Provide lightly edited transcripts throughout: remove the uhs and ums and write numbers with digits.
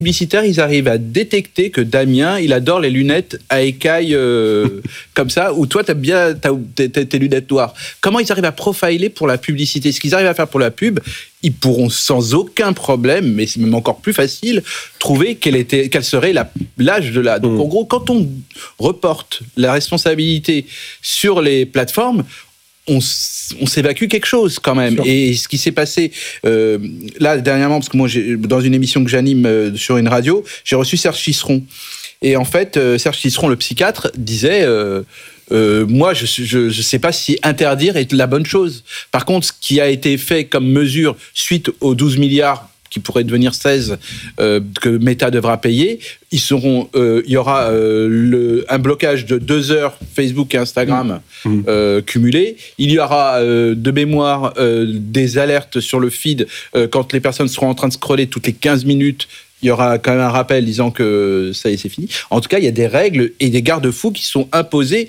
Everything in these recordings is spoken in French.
publicitaires, ils arrivent à détecter que Damien, il adore les lunettes à écailles comme ça, ou toi, t'as tes lunettes noires. Comment ils arrivent à profiler pour la publicité? Ce qu'ils arrivent à faire pour la pub, ils pourront sans aucun problème, mais c'est même encore plus facile, trouver quel serait l'âge de la... Donc en gros, quand on reporte la responsabilité sur les plateformes, on s'évacue quelque chose quand même. Sure. Et ce qui s'est passé là dernièrement, parce que moi dans une émission que j'anime sur une radio, j'ai reçu Serge Tisseron. Et en fait, Serge Tisseron, le psychiatre, disait moi, je sais pas si interdire est la bonne chose. Par contre, ce qui a été fait comme mesure suite aux 12 milliards qui pourraient devenir 16 que Meta devra payer, il y aura un blocage de 2 heures Facebook et Instagram cumulés. Il y aura de mémoire des alertes sur le feed quand les personnes seront en train de scroller toutes les 15 minutes. Il y aura quand même un rappel disant que ça y est, c'est fini. En tout cas, il y a des règles et des garde-fous qui sont imposés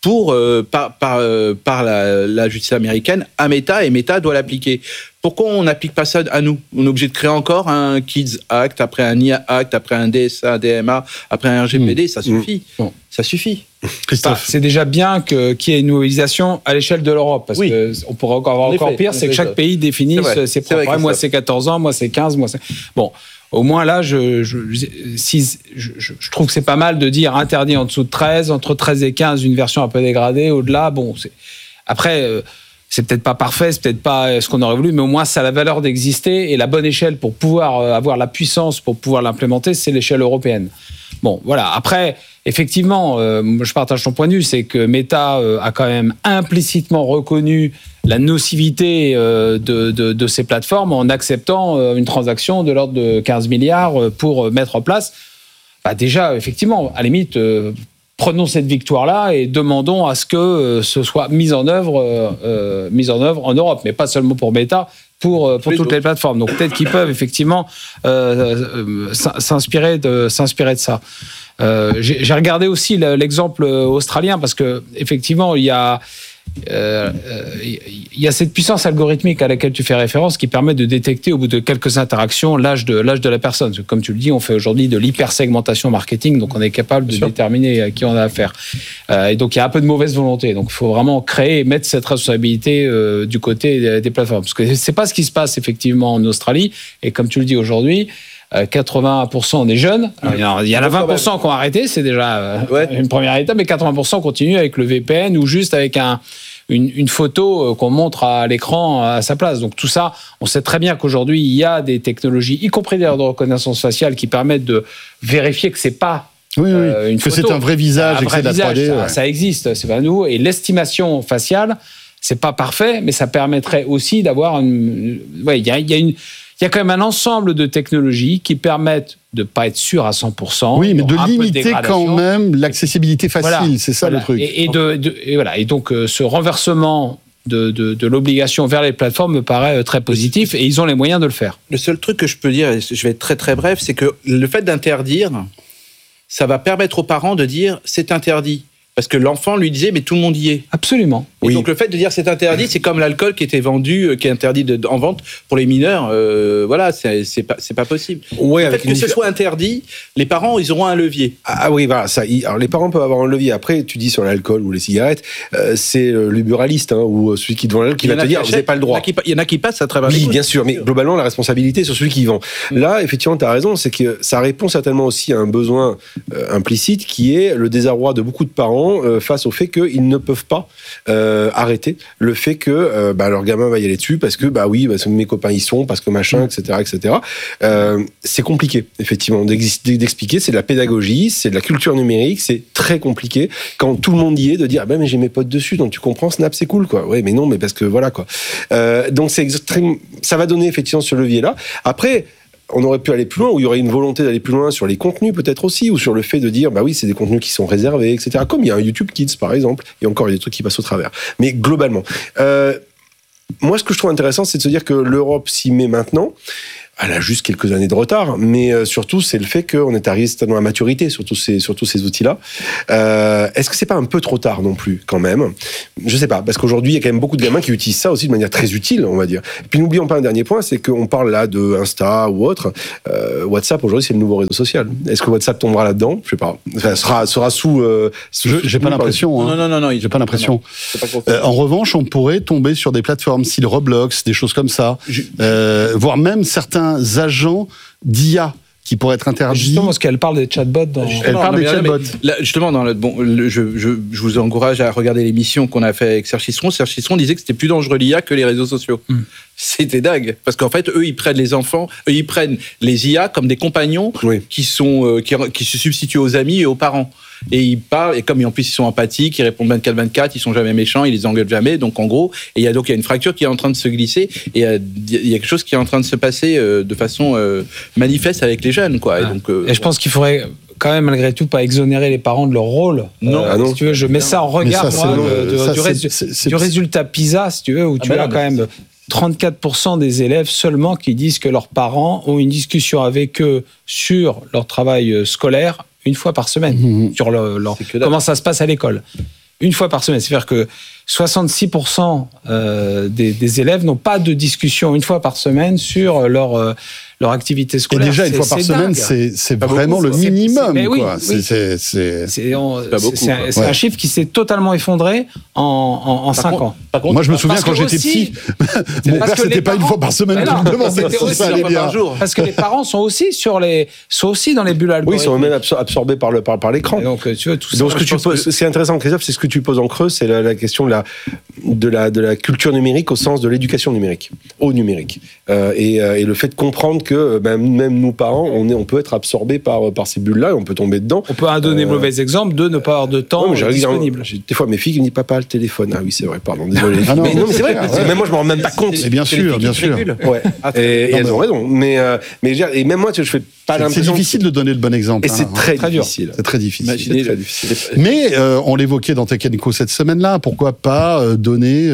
par la justice américaine à Meta, et Meta doit l'appliquer. Pourquoi on n'applique pas ça à nous? On est obligé de créer encore un Kids Act, après un IA Act, après un DSA, DMA, après un RGPD, ça suffit. Ça suffit. Christophe. C'est déjà bien qu'il y ait une mobilisation à l'échelle de l'Europe, parce qu'on pourrait avoir encore pire, c'est que chaque pays définisse ses propres. Moi, c'est 14 ans, moi, c'est 15, moi, c'est... Bon. Au moins là, je trouve que c'est pas mal de dire interdit en dessous de 13, entre 13 et 15, une version un peu dégradée, au-delà, bon, après, c'est peut-être pas parfait, c'est peut-être pas ce qu'on aurait voulu, mais au moins ça a la valeur d'exister, et la bonne échelle pour pouvoir avoir la puissance pour pouvoir l'implémenter, c'est l'échelle européenne. Bon, voilà. Après, effectivement, je partage ton point de vue, c'est que Meta a quand même implicitement reconnu la nocivité de ces plateformes en acceptant une transaction de l'ordre de 15 milliards pour mettre en place. Bah déjà, effectivement, à la limite, prenons cette victoire-là et demandons à ce que ce soit mis en œuvre en Europe, mais pas seulement pour Meta, pour toutes les plateformes. Donc peut-être qu'ils peuvent effectivement s'inspirer de ça. J'ai regardé aussi l'exemple australien, parce que effectivement il y a cette puissance algorithmique à laquelle tu fais référence qui permet de détecter au bout de quelques interactions l'âge de la personne. Comme tu le dis, on fait aujourd'hui de l'hypersegmentation marketing, donc on est capable de déterminer à qui on a affaire. Et donc il y a un peu de mauvaise volonté. Donc il faut vraiment créer et mettre cette responsabilité du côté des plateformes. Parce que c'est pas ce qui se passe effectivement en Australie. Et comme tu le dis aujourd'hui, 80% des jeunes, il y en a 20% qui ont arrêté, c'est déjà une première étape, mais 80% continuent avec le VPN ou juste avec une photo qu'on montre à l'écran à sa place. Donc tout ça, on sait très bien qu'aujourd'hui, il y a des technologies, y compris d'ailleurs de reconnaissance faciale, qui permettent de vérifier que c'est pas une photo, c'est un vrai visage, et que c'est de la 3D. Ça existe, c'est pas nous. Et l'estimation faciale, c'est pas parfait, mais ça permettrait aussi d'avoir il y a quand même un ensemble de technologies qui permettent de ne pas être sûr à 100%. Oui, mais de limiter quand même l'accessibilité facile, c'est ça le truc. Et donc ce renversement de l'obligation vers les plateformes me paraît très positif, et ils ont les moyens de le faire. Le seul truc que je peux dire, et je vais être très très bref, c'est que le fait d'interdire, ça va permettre aux parents de dire c'est interdit. Parce que l'enfant lui disait, mais tout le monde y est. Absolument. Et donc le fait de dire c'est interdit, c'est comme l'alcool qui était vendu, qui est interdit en vente pour les mineurs. Voilà, c'est pas possible. Ouais, le fait que ce soit interdit, les parents, ils auront un levier. Ah oui, voilà. Alors les parents peuvent avoir un levier. Après, tu dis sur l'alcool ou les cigarettes, c'est le buraliste ou celui qui te vend l'alcool qui va te dire, vous n'avez pas le droit. Il y en a qui passent à travers. Oui, bien sûr, mais globalement, la responsabilité est sur celui qui vend. Là, effectivement, tu as raison, c'est que ça répond certainement aussi à un besoin implicite qui est le désarroi de beaucoup de parents face au fait qu'ils ne peuvent pas arrêter le fait que leur gamin va y aller dessus parce que mes copains y sont, parce que machin, etc. C'est compliqué, effectivement, d'expliquer. C'est de la pédagogie, c'est de la culture numérique, c'est très compliqué quand tout le monde y est de dire mais j'ai mes potes dessus, donc tu comprends, Snap c'est cool quoi. Ouais, mais non, mais parce que voilà quoi. Donc c'est ça va donner effectivement ce levier là. Après, on aurait pu aller plus loin, où il y aurait une volonté d'aller plus loin sur les contenus peut-être aussi, ou sur le fait de dire c'est des contenus qui sont réservés, etc. Comme il y a un YouTube Kids par exemple, et encore il y a des trucs qui passent au travers. Mais globalement, moi ce que je trouve intéressant, c'est de se dire que l'Europe s'y met maintenant. elle a juste quelques années de retard, mais surtout c'est le fait qu'on est arrivé certainement à maturité sur tous ces outils-là. Est-ce que c'est pas un peu trop tard non plus quand même? Je sais pas, parce qu'aujourd'hui il y a quand même beaucoup de gamins qui utilisent ça aussi de manière très utile, on va dire. Et puis n'oublions pas un dernier point, c'est qu'on parle là de Insta ou autre. WhatsApp aujourd'hui c'est le nouveau réseau social. Est-ce que WhatsApp tombera là-dedans? Je sais pas. Enfin, sera sous. J'ai pas l'impression. Non. J'ai pas l'impression. En revanche, on pourrait tomber sur des plateformes style Roblox, des choses comme ça, voire même certains agents d'IA qui pourraient être interdits. Justement, parce qu'elle parle des chatbots. Elle parle des chatbots. Là, justement, je vous encourage à regarder l'émission qu'on a fait avec Serge Citron. Serge Citron disait que c'était plus dangereux l'IA que les réseaux sociaux. C'était dingue. Parce qu'en fait, eux, ils prennent les enfants, ils prennent les IA comme des compagnons qui se substituent aux amis et aux parents. Et ils parlent, et comme en plus ils sont empathiques, ils répondent 24/24, ils sont jamais méchants, ils les engueulent jamais, donc en gros, il y a une fracture qui est en train de se glisser, et il y a quelque chose qui est en train de se passer de façon manifeste avec les jeunes, quoi. Et je pense qu'il faudrait quand même, malgré tout, pas exonérer les parents de leur rôle. Non. Si tu veux, je mets ça en regard, du résultat PISA, si tu veux, où tu as quand même 34% des élèves seulement qui disent que leurs parents ont une discussion avec eux sur leur travail scolaire une fois par semaine, sur comment ça se passe à l'école. Une fois par semaine. C'est-à-dire que 66% des élèves n'ont pas de discussion une fois par semaine sur leur activité scolaire. Et déjà, une fois par semaine, c'est vraiment le minimum. C'est un chiffre qui s'est totalement effondré en 5 ans. Moi, je me souviens quand j'étais petit, mon père, c'était pas une fois par semaine qu'il me demandait si ça allait bien. Parce que les parents sont aussi dans les bulles algorithmiques. Oui, ils sont même absorbés par l'écran. Donc, tu vois, tout ça. Donc, ce qui est intéressant, Christophe, c'est ce que tu poses en creux, c'est la question de la culture numérique au sens de l'éducation numérique, au numérique. Et le fait de comprendre que même nous parents, on peut être absorbés par ces bulles-là, on peut tomber dedans. On peut donner mauvais exemple de ne pas avoir de temps disponible. Des fois, mes filles qui me disent papa, le téléphone. Ah oui, c'est vrai, pardon, désolé. Mais c'est vrai. Même moi, je m'en rends même pas compte. Et bien sûr. Ouais. Et elles ont raison. Mais et même moi, je fais pas l'impression. C'est difficile de donner le bon exemple. Et c'est très difficile. C'est très difficile. Mais on l'évoquait dans Tech & Co cette semaine-là. Pourquoi pas donner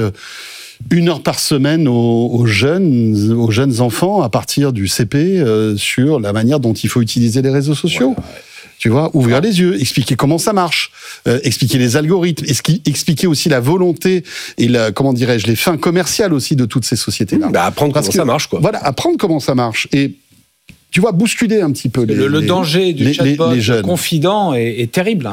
1 heure par semaine aux jeunes enfants à partir du CP sur la manière dont il faut utiliser les réseaux sociaux. Ouais. Tu vois, ouvrir les yeux, expliquer comment ça marche, expliquer les algorithmes, expliquer aussi la volonté et les fins commerciales aussi de toutes ces sociétés-là. Apprendre comment ça marche, quoi. Voilà, apprendre comment ça marche. Et tu vois, bousculer un petit peu le danger du chatbot confident est terrible.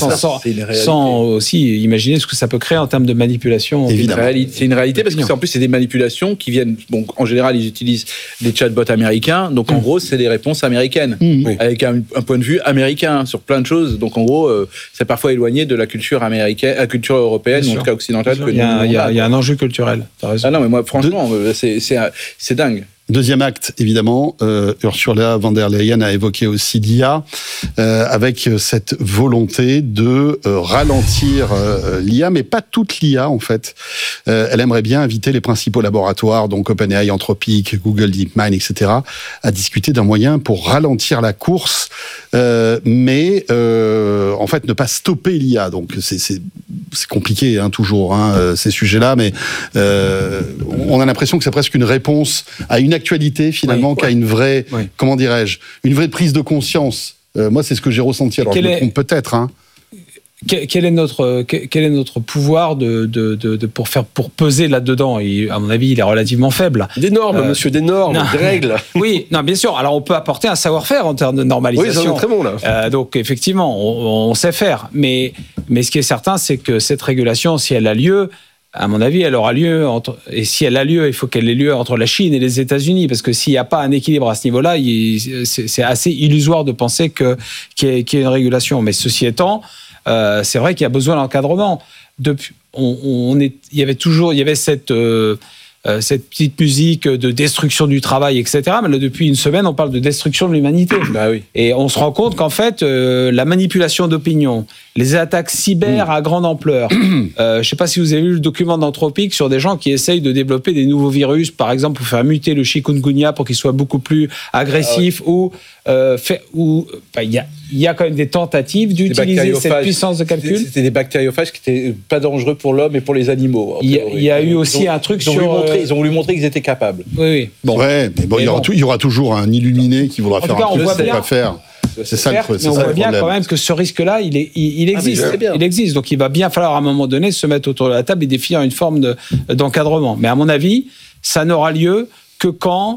Sans aussi imaginer ce que ça peut créer en termes de manipulation. Évidemment. C'est une réalité parce que en plus c'est des manipulations qui viennent. Bon, en général, ils utilisent des chatbots américains. Donc en gros, c'est des réponses américaines avec un point de vue américain sur plein de choses. Donc en gros, c'est parfois éloigné de la culture américaine, la culture européenne, ou en tout cas occidentale. Il y a un enjeu culturel. T'as raison. Ah non, mais moi, franchement, c'est dingue. Deuxième acte, évidemment, Ursula von der Leyen a évoqué aussi l'IA, avec cette volonté de ralentir l'IA, mais pas toute l'IA en fait. Elle aimerait bien inviter les principaux laboratoires, donc OpenAI, Anthropic, Google DeepMind, etc., à discuter d'un moyen pour ralentir la course, mais en fait ne pas stopper l'IA. Donc c'est compliqué toujours ces sujets-là, mais on a l'impression que c'est presque une réponse à une actualité finalement, qu'à une vraie, comment dirais-je, une vraie prise de conscience. Moi, c'est ce que j'ai ressenti. Alors, je me trompe peut-être. Quel est notre pouvoir pour peser là-dedans? Et à mon avis, il est relativement faible. Des normes, monsieur, des normes, des règles. Oui, non, bien sûr. Alors, on peut apporter un savoir-faire en termes de normalisation. Oui, ça, c'est très bon, là. Donc, effectivement, on sait faire. Mais ce qui est certain, c'est que cette régulation, si elle a lieu, à mon avis, elle aura lieu et si elle a lieu, il faut qu'elle ait lieu entre la Chine et les États-Unis, parce que s'il n'y a pas un équilibre à ce niveau-là, c'est assez illusoire de penser qu'il y ait une régulation. Mais ceci étant, c'est vrai qu'il y a besoin d'encadrement. Il y avait cette petite musique de destruction du travail, etc. Mais là, depuis une semaine, on parle de destruction de l'humanité. Oui. Et on se rend compte qu'en fait, la manipulation d'opinion, les attaques cyber à grande ampleur. Je ne sais pas si vous avez lu le document d'Anthropic sur des gens qui essayent de développer des nouveaux virus, par exemple pour faire muter le chikungunya pour qu'il soit beaucoup plus agressif, ou il y a quand même des tentatives d'utiliser cette puissance de calcul. C'était des bactériophages qui n'étaient pas dangereux pour l'homme et pour les animaux. Il y a eu aussi un truc sur... Ils ont voulu montrer qu'ils étaient capables. Oui. Bon. Ouais, mais bon, il y aura toujours un illuminé qui voudra faire un truc qu'il ne sait pas faire. C'est ça, mais on voit bien quand même que ce risque-là, il existe. Il existe. Donc il va bien falloir à un moment donné se mettre autour de la table et définir une forme d'encadrement. Mais à mon avis, ça n'aura lieu que quand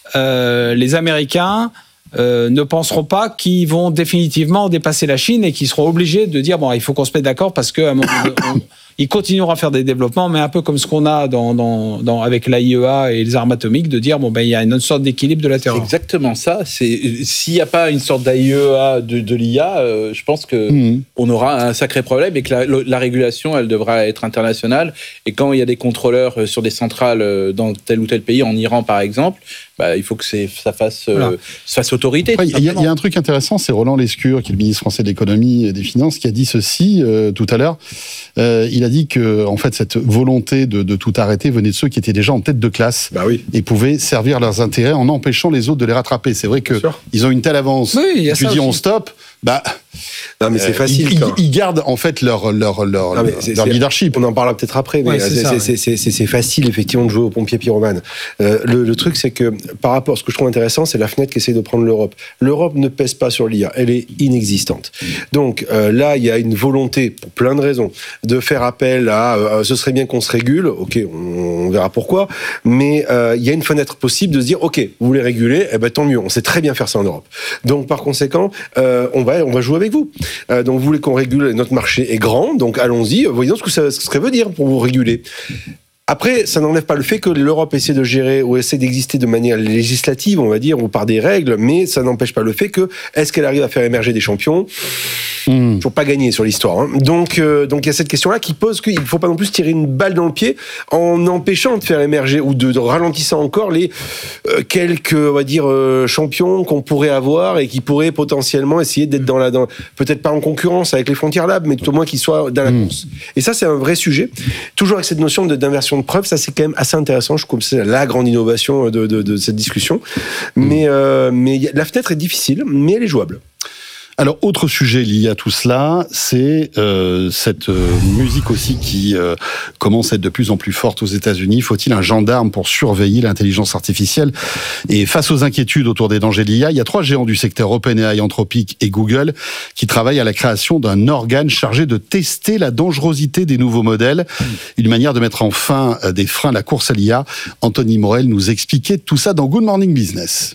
les Américains ne penseront pas qu'ils vont définitivement dépasser la Chine et qu'ils seront obligés de dire il faut qu'on se mette d'accord parce qu'à un moment donné, ils continueront à faire des développements, mais un peu comme ce qu'on a avec l'AIEA et les armes atomiques, de dire il y a une sorte d'équilibre de la Terre. C'est exactement ça. S'il n'y a pas une sorte d'AIEA de l'IA, je pense qu'on aura un sacré problème et que la régulation, elle devra être internationale. Et quand il y a des contrôleurs sur des centrales dans tel ou tel pays, en Iran par exemple, il faut que ça fasse autorité. Il y a un truc intéressant, c'est Roland Lescure, qui est le ministre français de l'économie et des finances, qui a dit ceci tout à l'heure. Il a dit que en fait, cette volonté de tout arrêter venait de ceux qui étaient déjà en tête de classe et pouvaient servir leurs intérêts en empêchant les autres de les rattraper. C'est vrai qu'ils ont une telle avance. Oui, tu dis on stop, non mais c'est facile. Ils gardent en fait leur leadership. On en parlera peut-être après, mais c'est facile effectivement de jouer au pompier pyromane. Le truc, c'est que par rapport à ce que je trouve intéressant, c'est la fenêtre qu'essaie de prendre l'Europe. L'Europe ne pèse pas sur l'IA, elle est inexistante. Donc là, il y a une volonté, pour plein de raisons, de faire appel à ce serait bien qu'on se régule. Ok, on verra pourquoi, mais il y a une fenêtre possible de se dire ok, vous voulez réguler, tant mieux. On sait très bien faire ça en Europe. Donc par conséquent, on va jouer avec vous. Donc vous voulez qu'on régule, notre marché est grand, donc allons-y, voyons ce que ça veut dire pour vous réguler. Après, ça n'enlève pas le fait que l'Europe essaie de gérer ou essaie d'exister de manière législative, on va dire, ou par des règles, mais ça n'empêche pas le fait que, est-ce qu'elle arrive à faire émerger des champions ? Toujours pas gagné sur l'histoire. Donc il y a cette question-là qui pose qu'il ne faut pas non plus tirer une balle dans le pied en empêchant de faire émerger ou de ralentissant encore les quelques, on va dire, champions qu'on pourrait avoir et qui pourraient potentiellement essayer d'être peut-être pas en concurrence avec les Frontier Labs, mais tout au moins qu'ils soient dans la course. Et ça, c'est un vrai sujet. Toujours avec cette notion d'inversion de preuve, ça c'est quand même assez intéressant. Je trouve que c'est la grande innovation de cette discussion. Mais la fenêtre est difficile, mais elle est jouable. Alors, autre sujet lié à tout cela, c'est cette musique aussi qui commence à être de plus en plus forte aux États-Unis. Faut-il un gendarme pour surveiller l'intelligence artificielle ? Et face aux inquiétudes autour des dangers de l'IA, il y a 3 géants du secteur, OpenAI, Anthropic et Google, qui travaillent à la création d'un organe chargé de tester la dangerosité des nouveaux modèles. Une manière de mettre enfin des freins à la course à l'IA. Anthony Morel nous expliquait tout ça dans Good Morning Business.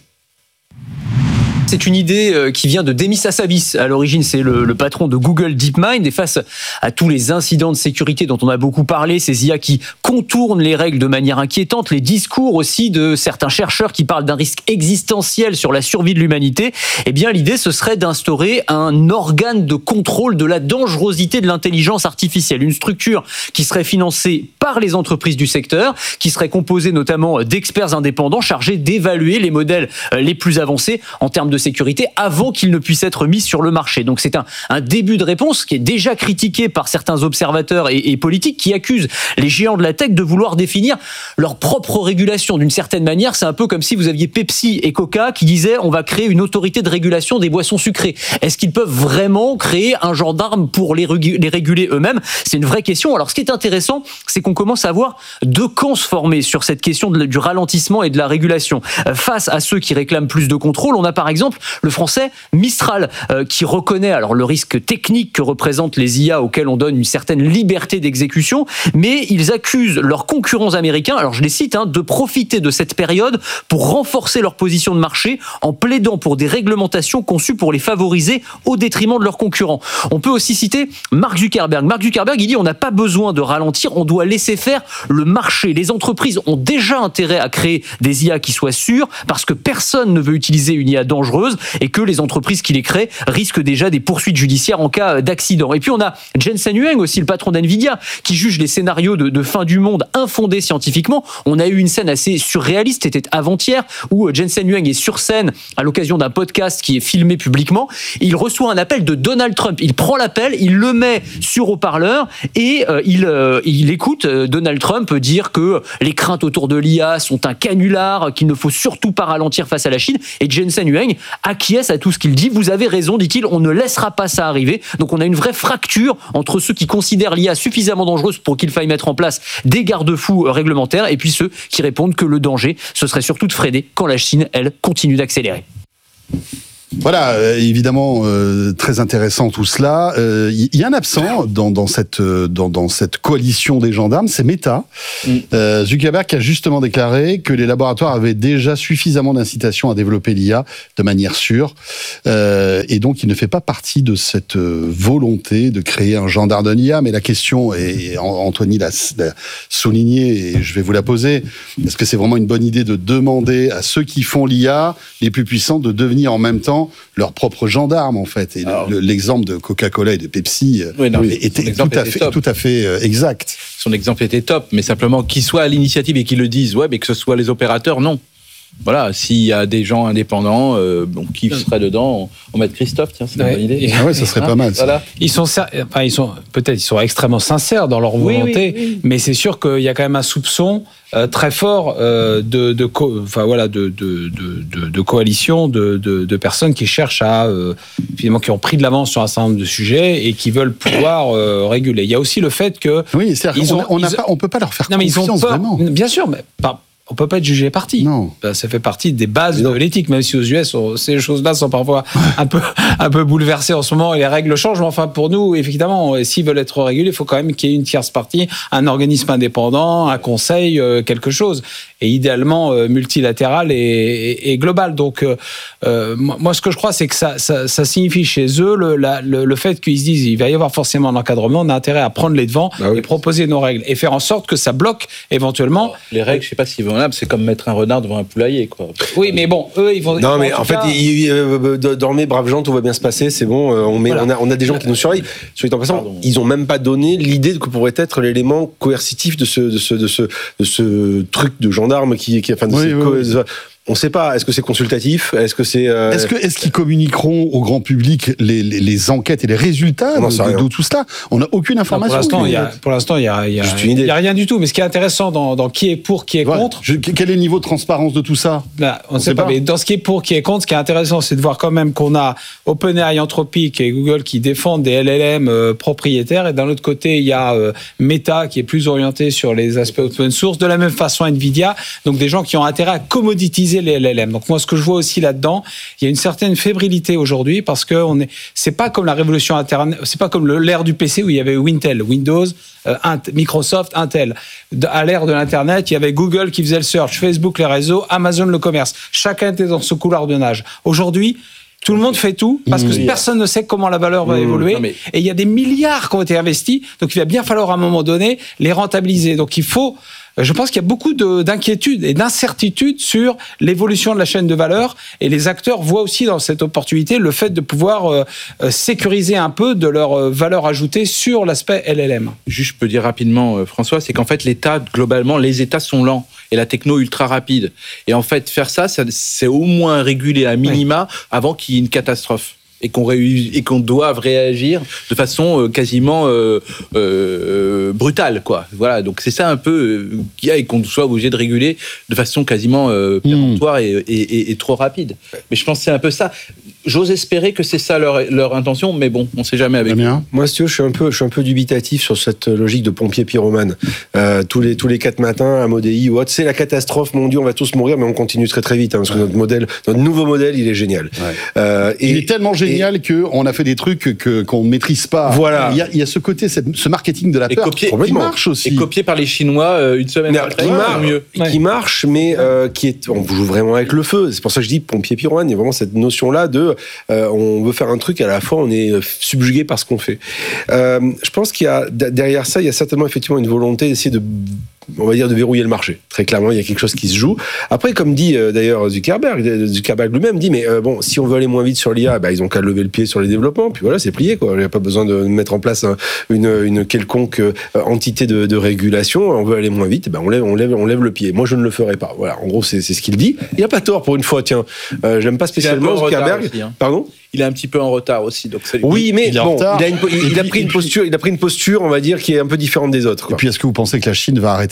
C'est une idée qui vient de Demis Hassabis. À l'origine, c'est le patron de Google DeepMind. Et face à tous les incidents de sécurité dont on a beaucoup parlé, ces IA qui contournent les règles de manière inquiétante, les discours aussi de certains chercheurs qui parlent d'un risque existentiel sur la survie de l'humanité, eh bien, l'idée, ce serait d'instaurer un organe de contrôle de la dangerosité de l'intelligence artificielle. Une structure qui serait financée par les entreprises du secteur, qui serait composée notamment d'experts indépendants chargés d'évaluer les modèles les plus avancés en termes de sécurité avant qu'il ne puisse être mis sur le marché. Donc c'est un début de réponse qui est déjà critiqué par certains observateurs et politiques qui accusent les géants de la tech de vouloir définir leur propre régulation. D'une certaine manière, c'est un peu comme si vous aviez Pepsi et Coca qui disaient on va créer une autorité de régulation des boissons sucrées. Est-ce qu'ils peuvent vraiment créer un gendarme pour les réguler eux-mêmes ? C'est une vraie question. Alors ce qui est intéressant, c'est qu'on commence à voir deux camps se former sur cette question du ralentissement et de la régulation. Face à ceux qui réclament plus de contrôle, on a par exemple le français Mistral qui reconnaît alors le risque technique que représentent les IA auxquels on donne une certaine liberté d'exécution, mais ils accusent leurs concurrents américains, alors je les cite, de profiter de cette période pour renforcer leur position de marché en plaidant pour des réglementations conçues pour les favoriser au détriment de leurs concurrents. On peut aussi citer Mark Zuckerberg. Mark Zuckerberg, il dit on n'a pas besoin de ralentir, on doit laisser faire le marché. Les entreprises ont déjà intérêt à créer des IA qui soient sûres parce que personne ne veut utiliser une IA dangereuse et que les entreprises qui les créent risquent déjà des poursuites judiciaires en cas d'accident. Et puis on a Jensen Huang aussi, le patron d'NVIDIA, qui juge les scénarios de fin du monde infondés scientifiquement. On a eu une scène assez surréaliste, c'était avant-hier, où Jensen Huang est sur scène à l'occasion d'un podcast qui est filmé publiquement. Il reçoit un appel de Donald Trump. Il prend l'appel, il le met sur haut-parleur et il écoute Donald Trump dire que les craintes autour de l'IA sont un canular, qu'il ne faut surtout pas ralentir face à la Chine. Et Jensen Huang acquiesce à tout ce qu'il dit. Vous avez raison, dit-il, on ne laissera pas ça arriver. Donc on a une vraie fracture entre ceux qui considèrent l'IA suffisamment dangereuse pour qu'il faille mettre en place des garde-fous réglementaires et puis ceux qui répondent que le danger, ce serait surtout de freiner quand la Chine, elle, continue d'accélérer. Voilà, évidemment, très intéressant tout cela. Il y a un absent dans cette coalition des gendarmes, c'est Meta. Zuckerberg a justement déclaré que les laboratoires avaient déjà suffisamment d'incitation à développer l'IA de manière sûre. Et donc, il ne fait pas partie de cette volonté de créer un gendarme de l'IA. Mais la question, et Anthony l'a souligné, et je vais vous la poser, est-ce que c'est vraiment une bonne idée de demander à ceux qui font l'IA, les plus puissants, de devenir en même temps leurs propres gendarmes, en fait. Et l'exemple de Coca-Cola et de Pepsi était tout à fait exact. Son exemple était top, mais simplement qu'ils soient à l'initiative et qu'ils le disent, mais que ce soit les opérateurs, non. Voilà, s'il y a des gens indépendants, qui seraient dedans, on met Christophe, tiens, c'est une bonne idée. Ah ouais, ça serait pas mal. Ça. Voilà. Ils sont extrêmement sincères dans leur volonté, mais c'est sûr qu'il y a quand même un soupçon très fort de coalition de personnes qui cherchent à finalement qui ont pris de l'avance sur un certain nombre de sujets et qui veulent pouvoir réguler. Il y a aussi le fait que on peut pas leur faire confiance vraiment. Bien sûr, mais on peut pas être jugé parti. Non. Ça fait partie des bases de l'éthique, même si aux US, ces choses-là sont parfois un peu bouleversées en ce moment et les règles changent. Mais enfin, pour nous, effectivement, s'ils veulent être régulés, il faut quand même qu'il y ait une tierce partie, un organisme indépendant, un conseil, quelque chose. Et idéalement multilatéral et global. Donc, moi, ce que je crois, c'est que ça signifie chez eux le fait qu'ils se disent il va y avoir forcément un encadrement, on a intérêt à prendre les devants et proposer nos règles et faire en sorte que ça bloque éventuellement. Les règles, je sais pas s'ils vont là, c'est comme mettre un renard devant un poulailler, quoi. Oui, mais bon, eux, ils vont. Non, mais en fait, dormez, braves gens, tout va bien se passer, c'est bon. On a des gens qui nous surveillent. Soit en passant, ils ont même pas donné l'idée de que pourrait être l'élément coercitif de ce truc de gendarme on ne sait pas. Est-ce que c'est consultatif ? Est-ce que c'est Est-ce qu'ils communiqueront au grand public les enquêtes et les résultats de tout cela ? On n'a aucune information. Pour l'instant, il y a rien du tout. Mais ce qui est intéressant dans qui est pour, qui est contre. Quel est le niveau de transparence de tout ça ? Là, on ne sait pas. Mais dans ce qui est pour, qui est contre, ce qui est intéressant, c'est de voir quand même qu'on a OpenAI, Anthropic et Google qui défendent des LLM propriétaires, et d'un autre côté, il y a Meta qui est plus orienté sur les aspects open source. De la même façon, Nvidia. Donc des gens qui ont intérêt à commoditiser les LLM. Donc moi, ce que je vois aussi là-dedans, il y a une certaine fébrilité aujourd'hui parce que c'est pas comme la révolution Internet, c'est pas comme l'ère du PC où il y avait Wintel, Windows, Microsoft, Intel. À l'ère de l'Internet, il y avait Google qui faisait le search, Facebook les réseaux, Amazon le commerce. Chacun était dans ce couloir de nage. Aujourd'hui, tout le monde fait tout parce que personne ne sait comment la valeur va évoluer. Et il y a des milliards qui ont été investis. Donc il va bien falloir à un moment donné les rentabiliser. Donc je pense qu'il y a beaucoup d'inquiétudes et d'incertitudes sur l'évolution de la chaîne de valeur, et les acteurs voient aussi dans cette opportunité le fait de pouvoir sécuriser un peu de leur valeur ajoutée sur l'aspect LLM. Juste, je peux dire rapidement, François, c'est qu'en fait, globalement, les États sont lents et la techno ultra rapide. Et en fait, faire ça, c'est au moins réguler à minima avant qu'il y ait une catastrophe. Et qu'on doive réagir de façon quasiment brutale, quoi. Voilà, donc c'est ça un peu qu'il y a, et qu'on soit obligé de réguler de façon quasiment péremptoire et trop rapide. Mais je pense que c'est un peu ça. J'ose espérer que c'est ça leur intention, mais bon, on ne sait jamais avec eux. Moi, si tu veux, je suis un peu dubitatif sur cette logique de pompier pyromane. Tous les 4 matins, à Modéi, c'est la catastrophe, mon Dieu, on va tous mourir, mais on continue très très vite, parce que notre nouveau modèle, il est génial. Il est tellement génial qu'on a fait des trucs qu'on ne maîtrise pas. Voilà. Il y a ce côté, ce marketing de la peur qui marche aussi. Et copié par les Chinois une semaine après. Qui marche, mais on joue vraiment avec le feu. C'est pour ça que je dis pompier pyromane. Il y a vraiment cette notion-là de on veut faire un truc, à la fois on est subjugué par ce qu'on fait. Je pense qu'il y a derrière ça, il y a certainement effectivement une volonté d'essayer de verrouiller le marché. Très clairement, il y a quelque chose qui se joue. Après, comme dit d'ailleurs Zuckerberg lui-même dit, mais si on veut aller moins vite sur l'IA, ils ont qu'à lever le pied sur les développements, puis voilà, c'est plié, quoi. Il n'y a pas besoin de mettre en place une quelconque entité de régulation. On veut aller moins vite, on lève le pied. Moi, je ne le ferai pas. Voilà, en gros, c'est ce qu'il dit. Il n'a pas tort pour une fois, tiens. J'aime pas spécialement Zuckerberg. Aussi, hein. Pardon ? Il est un petit peu en retard aussi, donc ça lui... Oui, mais il a pris une posture, on va dire, qui est un peu différente des autres, quoi. Et puis, est-ce que vous pensez que la Chine va arrêter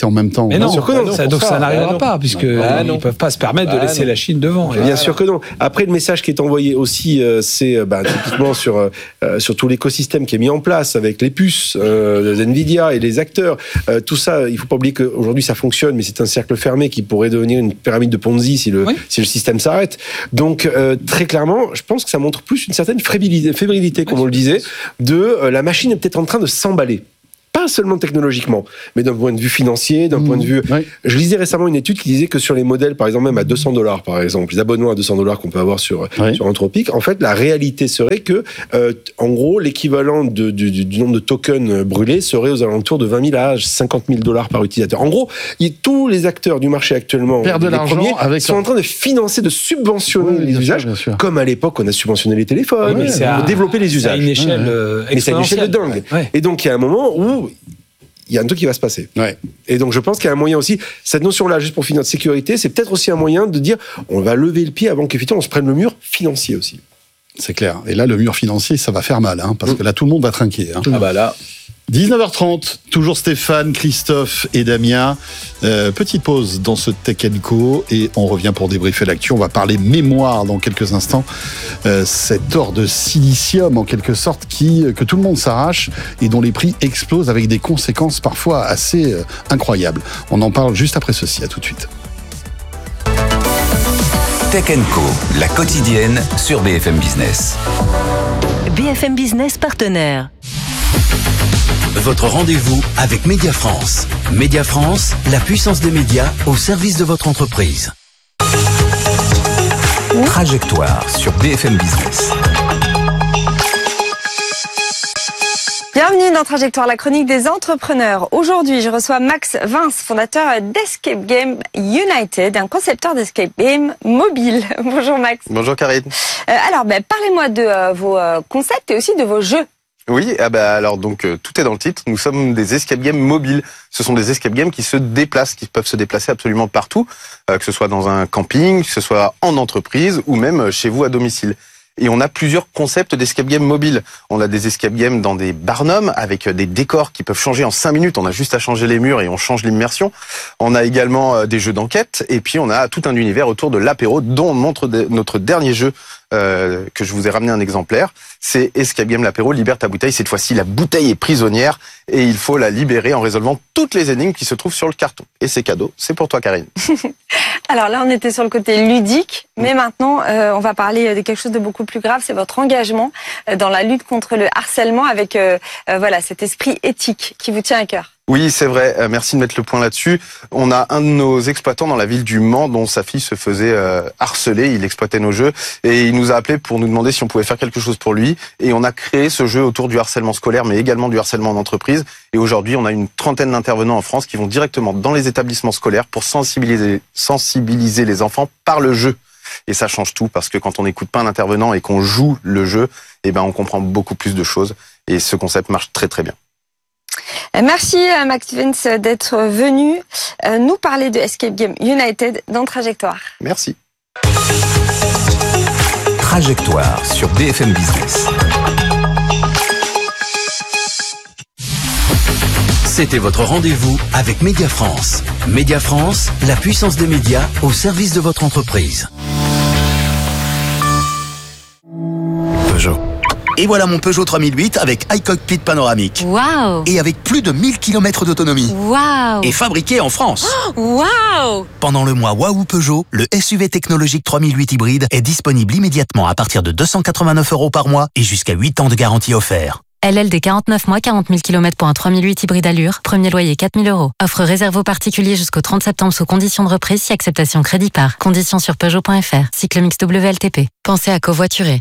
en même temps. Mais non, donc ça n'arrivera pas, puisqu'ils ne peuvent pas se permettre de laisser la Chine devant. Bien sûr que non. Après, le message qui est envoyé aussi, c'est typiquement sur tout l'écosystème qui est mis en place avec les puces, Nvidia et les acteurs. Tout ça, il ne faut pas oublier qu'aujourd'hui ça fonctionne, mais c'est un cercle fermé qui pourrait devenir une pyramide de Ponzi si le système s'arrête. Donc, très clairement, je pense que ça montre plus une certaine fébrilité, comme on le disait, de la machine est peut-être en train de s'emballer. Pas seulement technologiquement, mais d'un point de vue financier, d'un point de vue... Oui. Je lisais récemment une étude qui disait que sur les modèles, par exemple, même à $200, par exemple, les abonnements à $200 qu'on peut avoir sur Anthropic, en fait, la réalité serait que, en gros, l'équivalent du nombre de tokens brûlés serait aux alentours de 20 000 à 50 000 $ par utilisateur. En gros, tous les acteurs du marché actuellement, perdent de l'argent sont en train de financer, de subventionner les usages, comme à l'époque, on a subventionné les téléphones, pour développer les usages. C'est à une échelle mais c'est à une échelle de dingue. Ouais. Et donc, il y a un moment où il y a un truc qui va se passer. Ouais. Et donc, je pense qu'il y a un moyen aussi, cette notion-là, juste pour finir de sécurité, c'est peut-être aussi un moyen de dire, on va lever le pied avant qu'effectivement on se prenne le mur financier aussi. C'est clair. Et là, le mur financier, ça va faire mal, parce que là, tout le monde va trinquer. Ah bah là... 19h30, toujours Stéphane, Christophe et Damien. Petite pause dans ce Tech & Co et on revient pour débriefer l'actu. On va parler mémoire dans quelques instants. Cet or de silicium, en quelque sorte, que tout le monde s'arrache et dont les prix explosent avec des conséquences parfois assez incroyables. On en parle juste après ceci. À tout de suite. Tech & Co, la quotidienne sur BFM Business. BFM Business partenaire. Votre rendez-vous avec Média France. Média France, la puissance des médias au service de votre entreprise. Trajectoire sur BFM Business. Bienvenue dans Trajectoire, la chronique des entrepreneurs. Aujourd'hui, je reçois Max Vince, fondateur d'Escape Game United, un concepteur d'escape game mobile. Bonjour Max. Bonjour Karine. Alors, parlez-moi de vos concepts et aussi de vos jeux. Oui, alors tout est dans le titre. Nous sommes des escape games mobiles. Ce sont des escape games qui se déplacent, qui peuvent se déplacer absolument partout, que ce soit dans un camping, que ce soit en entreprise ou même chez vous à domicile. Et on a plusieurs concepts d'escape games mobiles. On a des escape games dans des barnums avec des décors qui peuvent changer en 5 minutes. On a juste à changer les murs et on change l'immersion. On a également des jeux d'enquête et puis on a tout un univers autour de l'apéro dont on montre notre dernier jeu que je vous ai ramené un exemplaire. C'est Escape Game l'apéro, libère ta bouteille. Cette fois-ci, la bouteille est prisonnière et il faut la libérer en résolvant toutes les énigmes qui se trouvent sur le carton. Et c'est cadeau, c'est pour toi Karine. Alors là, on était sur le côté ludique, mais maintenant, on va parler de quelque chose de beaucoup plus grave, c'est votre engagement dans la lutte contre le harcèlement avec cet esprit éthique qui vous tient à cœur. Oui, c'est vrai. Merci de mettre le point là-dessus. On a un de nos exploitants dans la ville du Mans dont sa fille se faisait harceler. Il exploitait nos jeux et il nous a appelé pour nous demander si on pouvait faire quelque chose pour lui. Et on a créé ce jeu autour du harcèlement scolaire, mais également du harcèlement en entreprise. Et aujourd'hui, on a une trentaine d'intervenants en France qui vont directement dans les établissements scolaires pour sensibiliser les enfants par le jeu. Et ça change tout parce que quand on n'écoute pas un intervenant et qu'on joue le jeu, on comprend beaucoup plus de choses. Et ce concept marche très très bien. Merci Max Vince d'être venu nous parler de Escape Game United dans Trajectoire. Merci. Trajectoire sur BFM Business. C'était votre rendez-vous avec Média France. Média France, la puissance des médias au service de votre entreprise. Peugeot. Et voilà mon Peugeot 3008 avec iCockpit panoramique. Waouh! Et avec plus de 1000 km d'autonomie. Waouh! Et fabriqué en France. Waouh! Pendant le mois Waouh Peugeot, le SUV technologique 3008 hybride est disponible immédiatement à partir de 289 € par mois et jusqu'à 8 ans de garantie offert. LLD 49 mois, 40 000 km pour un 3008 hybride allure. Premier loyer 4 000 €. Offre réservée aux particuliers jusqu'au 30 septembre sous condition de reprise si acceptation crédit par. Conditions sur Peugeot.fr. Cycle mix WLTP. Pensez à covoiturer.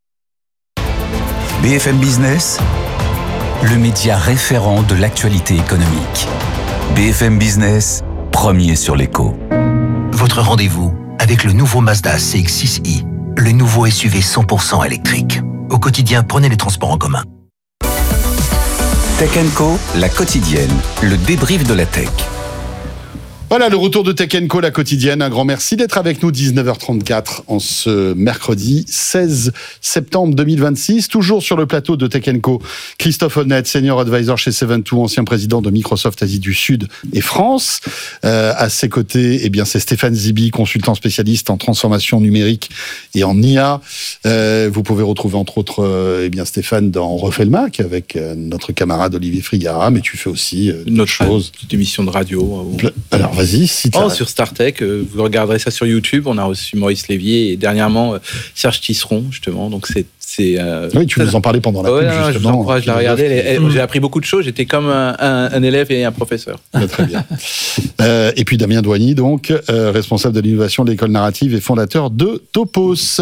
BFM Business, le média référent de l'actualité économique. BFM Business, premier sur l'écho. Votre rendez-vous avec le nouveau Mazda CX-6i, le nouveau SUV 100% électrique. Au quotidien, prenez les transports en commun. Tech & Co, la quotidienne, le débrief de la tech. Voilà, le retour de Tech & Co, la quotidienne. Un grand merci d'être avec nous, 19h34, en ce mercredi 16 septembre 2026. Toujours sur le plateau de Tech & Co, Christophe Honnête, senior advisor chez Seven2, ancien président de Microsoft Asie du Sud et France. À ses côtés, eh bien, c'est Stéphane Zibi, consultant spécialiste en transformation numérique et en IA. Vous pouvez retrouver, entre autres, eh bien, Stéphane dans Refait le Mac avec notre camarade Olivier Frigara, mais tu fais aussi d'autres choses. Toute émission de radio. Alors, vas-y, si sur Star Tech, vous regarderez ça sur YouTube. On a reçu Maurice Lévier et dernièrement Serge Tisseron, justement. Donc oui, tu nous en parlais pendant la pub, justement. Je vous encourage à la regarder. J'ai appris beaucoup de choses. J'étais comme un élève et un professeur. Très bien. Et puis Damien Douany, donc, responsable de l'innovation de l'école narrative et fondateur de Topos.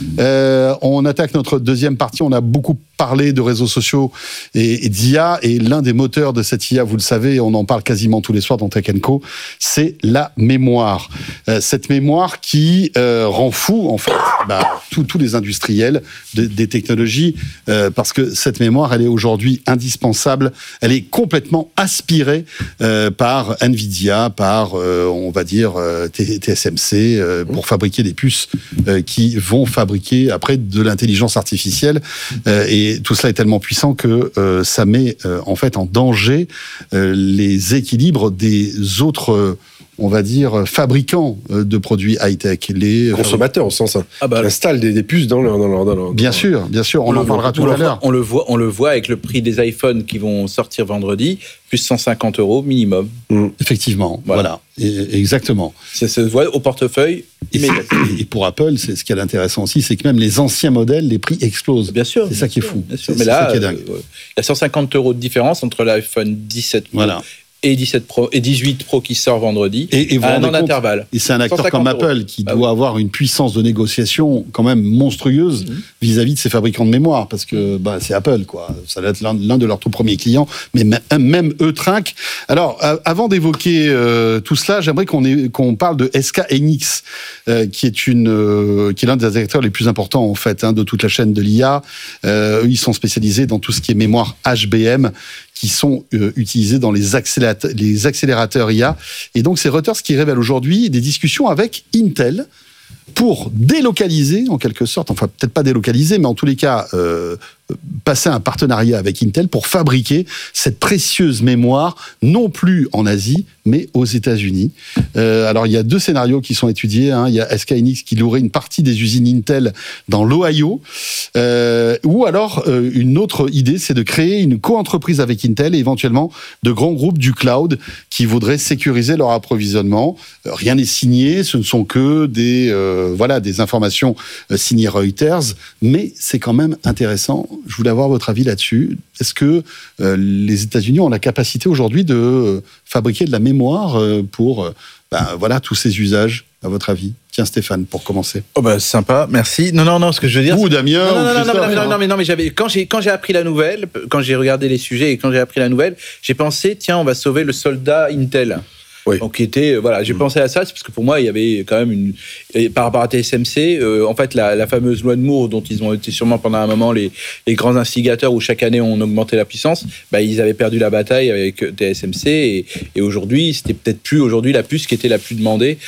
On attaque notre deuxième partie. On a beaucoup parlé de réseaux sociaux et d'IA. Et l'un des moteurs de cette IA, vous le savez, on en parle quasiment tous les soirs dans Tech & Co, c'est la mémoire. Cette mémoire qui rend fou, en fait, tous les industriels des technologies, parce que cette mémoire, elle est aujourd'hui indispensable. Elle est complètement aspirée par Nvidia, par, on va dire, TSMC, pour fabriquer des puces qui vont fabriquer après de l'intelligence artificielle. Et tout cela est tellement puissant que ça met en fait en danger les équilibres des autres on va dire, fabricants de produits high-tech. Les consommateurs, au sens qui installent des puces dans leur... Bien sûr, on en parlera tout à l'heure. On le voit avec le prix des iPhones qui vont sortir vendredi, plus 150 € minimum. Effectivement, voilà. Exactement. Ça se voit au portefeuille immédiatement. Et pour Apple, c'est ce qui est intéressant aussi, c'est que même les anciens modèles, les prix explosent. Bien sûr. C'est ça qui est fou. Mais là, il y a 150 € de différence entre l'iPhone 17 Pro et 17 Pro et 18 Pro qui sort vendredi, et à un an d'intervalle. Et c'est un acteur comme Apple qui doit avoir une puissance de négociation quand même monstrueuse vis-à-vis de ses fabricants de mémoire, parce que c'est Apple, quoi. Ça va être l'un de leurs tout premiers clients, mais même eux trinquent. Alors, avant d'évoquer tout cela, j'aimerais qu'on parle de SK Hynix, qui est l'un des acteurs les plus importants en fait de toute la chaîne de l'IA. Ils sont spécialisés dans tout ce qui est mémoire HBM, qui sont utilisés dans les accélérateurs IA. Et donc, c'est Reuters qui révèle aujourd'hui des discussions avec Intel pour délocaliser, en quelque sorte, enfin, peut-être pas délocaliser, mais en tous les cas, passer un partenariat avec Intel pour fabriquer cette précieuse mémoire, non plus en Asie, mais aux États-Unis. Alors, il y a deux scénarios qui sont étudiés. Il y a SK Hynix qui louerait une partie des usines Intel dans l'Ohio. Ou alors, une autre idée, c'est de créer une co-entreprise avec Intel et éventuellement de grands groupes du cloud qui voudraient sécuriser leur approvisionnement. Rien n'est signé, ce ne sont que des informations signées Reuters, mais c'est quand même intéressant. Je voulais avoir votre avis là-dessus. Est-ce que les États-Unis ont la capacité aujourd'hui de fabriquer de la mémoire pour tous ces usages, à votre avis? Tiens, Stéphane, pour commencer. Sympa, merci. Non, ce que je veux dire... Ou Damien, Non, mais quand j'ai appris la nouvelle, quand j'ai regardé les sujets et quand j'ai appris la nouvelle, j'ai pensé, tiens, on va sauver le soldat Intel. Oui. Donc, j'ai pensé à ça, c'est parce que pour moi, il y avait quand même par rapport à TSMC, en fait, la fameuse loi de Moore, dont ils ont été sûrement pendant un moment les grands instigateurs où chaque année on augmentait la puissance, ils avaient perdu la bataille avec TSMC et aujourd'hui, c'était peut-être plus aujourd'hui la puce qui était la plus demandée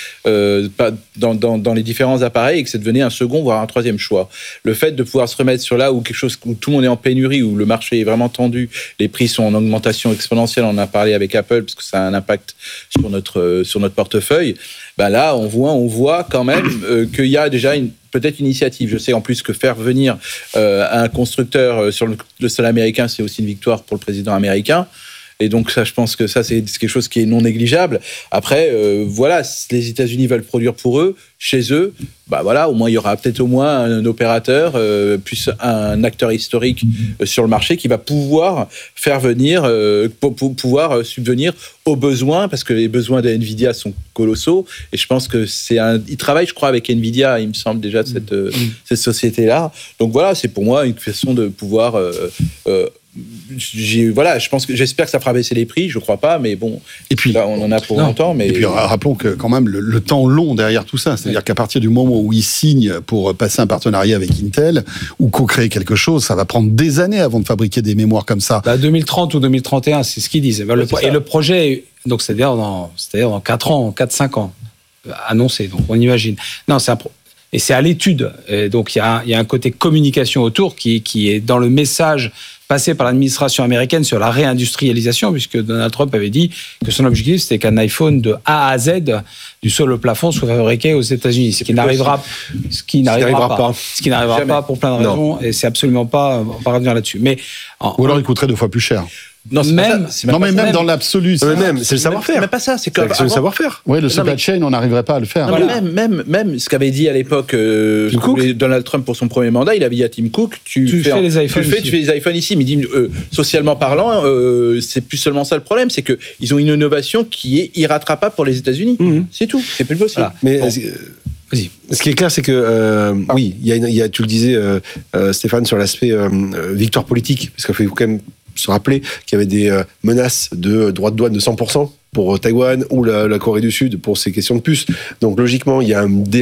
dans les différents appareils et que ça devenait un second, voire un troisième choix. Le fait de pouvoir se remettre sur là où quelque chose où tout le monde est en pénurie, où le marché est vraiment tendu, les prix sont en augmentation exponentielle, on en a parlé avec Apple parce que ça a un impact sur notre portefeuille, là on voit quand même qu'il y a déjà peut-être une initiative. Je sais en plus que faire venir un constructeur sur le sol américain, c'est aussi une victoire pour le président américain. Et donc ça, je pense que ça, c'est quelque chose qui est non négligeable. Après, si les États-Unis veulent produire pour eux, chez eux, au moins il y aura peut-être au moins un opérateur plus un acteur historique sur le marché qui va pouvoir faire venir, pouvoir subvenir aux besoins, parce que les besoins de Nvidia sont colossaux. Et je pense que ils travaillent, je crois, avec Nvidia, il me semble déjà cette société-là. Donc c'est pour moi une façon de pouvoir j'espère que ça fera baisser les prix, je crois pas, mais bon. Et puis là, on en a pour longtemps. Mais... Et puis rappelons que quand même le temps long derrière tout ça, c'est-à-dire qu'à partir du moment où ils signent pour passer un partenariat avec Intel ou co-créer quelque chose, ça va prendre des années avant de fabriquer des mémoires comme ça. 2030 ou 2031, c'est ce qu'ils disent. Et le projet Donc, c'est-à-dire dans 4 ans, 4-5 ans, annoncé. Donc, on imagine. Non, et c'est à l'étude. Et donc, il y a un côté communication autour qui est dans le message passé par l'administration américaine sur la réindustrialisation, puisque Donald Trump avait dit que son objectif, c'était qu'un iPhone de A à Z, du sol au plafond, soit fabriqué aux États-Unis. Ce qui n'arrivera pas pour plein de raisons. Non. Et c'est absolument pas, on va revenir là-dessus. Mais, ou alors il coûterait 2 fois plus cher. Non, même dans l'absolu. C'est le savoir-faire. C'est même pas ça. C'est le savoir-faire. Oui, le supply chain, on n'arriverait pas à le faire. Voilà. Même ce qu'avait dit à l'époque Donald Trump pour son premier mandat, il avait dit à Tim Cook, tu fais les iPhones ici. Mais il dit, socialement parlant, c'est plus seulement ça le problème, c'est qu'ils ont une innovation qui est irrattrapable pour les États-Unis. C'est tout. C'est plus possible. Voilà. Mais vas-y. Ce qui est clair, c'est que oui, il y a, tu le disais, Stéphane, sur l'aspect victoire politique, parce qu'il faut quand même se rappeler qu'il y avait des menaces de droits de douane de 100% pour Taïwan ou la Corée du Sud pour ces questions de puces. Donc logiquement, il y a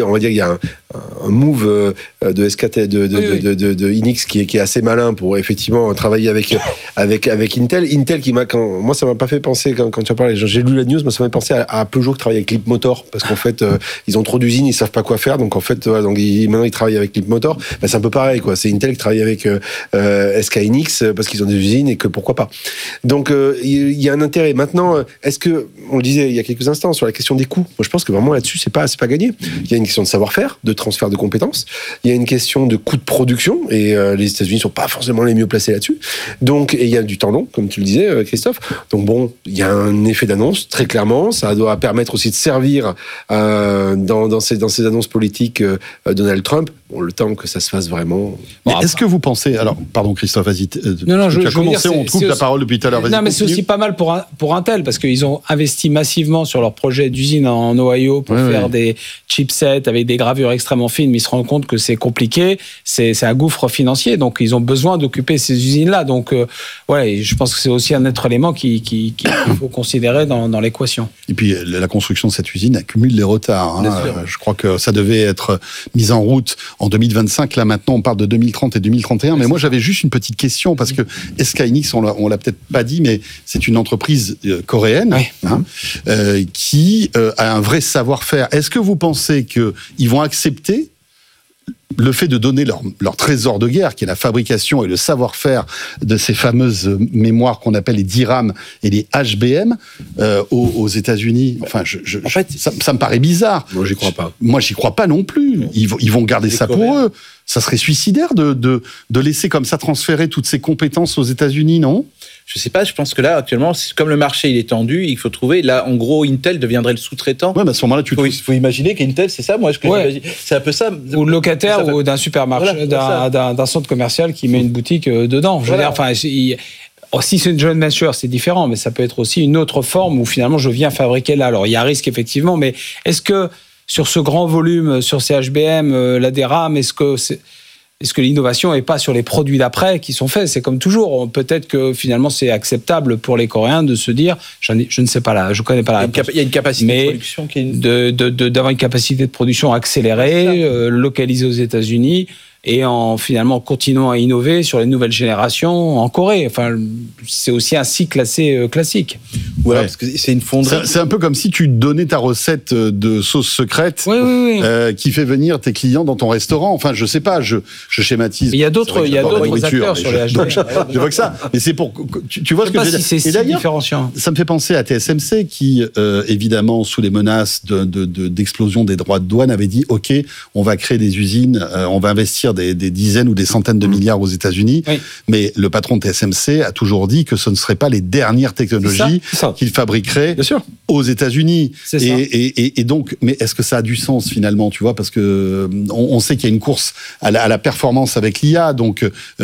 un move de SK de Hynix qui est assez malin pour effectivement travailler avec Intel. Intel moi ça m'a pas fait penser quand tu as parlé. J'ai lu la news, mais ça m'a fait penser à Peugeot qui travaille avec Leapmotor parce qu'en fait ils ont trop d'usines, ils savent pas quoi faire. Donc en fait maintenant ils travaillent avec Leapmotor. Ben, c'est un peu pareil quoi. C'est Intel qui travaille avec SK Hynix parce qu'ils ont des usines et que pourquoi pas. Donc il y a un intérêt. Maintenant, est-ce que on le disait il y a quelques instants sur la question des coûts. Moi, je pense que vraiment là-dessus, c'est pas gagné. Il y a une question de savoir-faire, de transfert de compétences. Il y a une question de coût de production et les États-Unis sont pas forcément les mieux placés là-dessus. Donc, et il y a du temps long, comme tu le disais, Christophe. Donc bon, il y a un effet d'annonce très clairement. Ça doit permettre aussi de servir dans ces annonces politiques Donald Trump. Bon, le temps que ça se fasse vraiment. Mais est-ce que vous pensez, alors pardon Christophe, vas-y. Non, tu as commencé, on coupe la parole depuis tout à l'heure. Non, mais c'est aussi pas mal pour Intel parce qu'ils ont investi massivement sur leur projet d'usine en Ohio pour faire des chipsets avec des gravures extrêmement fines, mais ils se rendent compte que c'est compliqué, c'est un gouffre financier, donc ils ont besoin d'occuper ces usines-là. Donc je pense que c'est aussi un autre élément qu'il faut considérer dans l'équation. Et puis la construction de cette usine accumule les retards. Je crois que ça devait être mis en route en 2025. Là maintenant, on parle de 2030 et 2031. Mais moi, j'avais juste une petite question parce que SK Hynix, on l'a peut-être pas dit, mais c'est une entreprise coréenne qui a un vrai savoir-faire. Est-ce que vous pensez qu'ils vont accepter le fait de donner leur trésor de guerre, qui est la fabrication et le savoir-faire de ces fameuses mémoires qu'on appelle les DRAM et les HBM aux États-Unis? Enfin, en fait, ça me paraît bizarre. Moi, j'y crois pas. Moi, j'y crois pas non plus. Ils vont garder ça pour eux. Ça serait suicidaire de laisser comme ça transférer toutes ces compétences aux États-Unis, non? Je sais pas, je pense que là, actuellement, comme le marché il est tendu, il faut trouver, là, en gros, Intel deviendrait le sous-traitant. Ouais, mais à ce moment-là, il faut imaginer qu'Intel, c'est ça, c'est un peu ça. Ou le locataire ou d'un supermarché, d'un centre commercial qui met une boutique dedans. Je veux dire, enfin, si c'est une joint venture, c'est différent, mais ça peut être aussi une autre forme où finalement je viens fabriquer là. Alors, il y a un risque, effectivement, mais est-ce que sur ce grand volume, sur ces HBM, la DRAM, est-ce que l'innovation n'est pas sur les produits d'après qui sont faits? C'est comme toujours. Peut-être que finalement c'est acceptable pour les Coréens de se dire, je ne sais pas là, je ne connais pas la réponse. Il y a une capacité de production qui est d'avoir une capacité de production accélérée, localisée aux États-Unis, et en finalement continuant à innover sur les nouvelles générations en Corée. Enfin, c'est aussi un cycle assez classique. Ouais, parce que c'est une fonderie. C'est un peu comme si tu donnais ta recette de sauce secrète qui fait venir tes clients dans ton restaurant. Enfin, je sais pas, je schématise. Il y a d'autres acteurs sur les HBM. Je vois que ça. Mais c'est pour tu vois ce que je veux dire. C'est si différenciant. Ça me fait penser à TSMC qui, évidemment, sous les menaces d'explosion des droits de douane, avait dit OK, on va créer des usines, on va investir des dizaines ou des centaines de milliards aux États-Unis. Oui. Mais le patron de TSMC a toujours dit que ce ne seraient pas les dernières technologies qu'il fabriquerait aux États-Unis. Et donc, mais est-ce que ça a du sens finalement, tu vois, parce que on sait qu'il y a une course à la performance avec l'IA. Donc,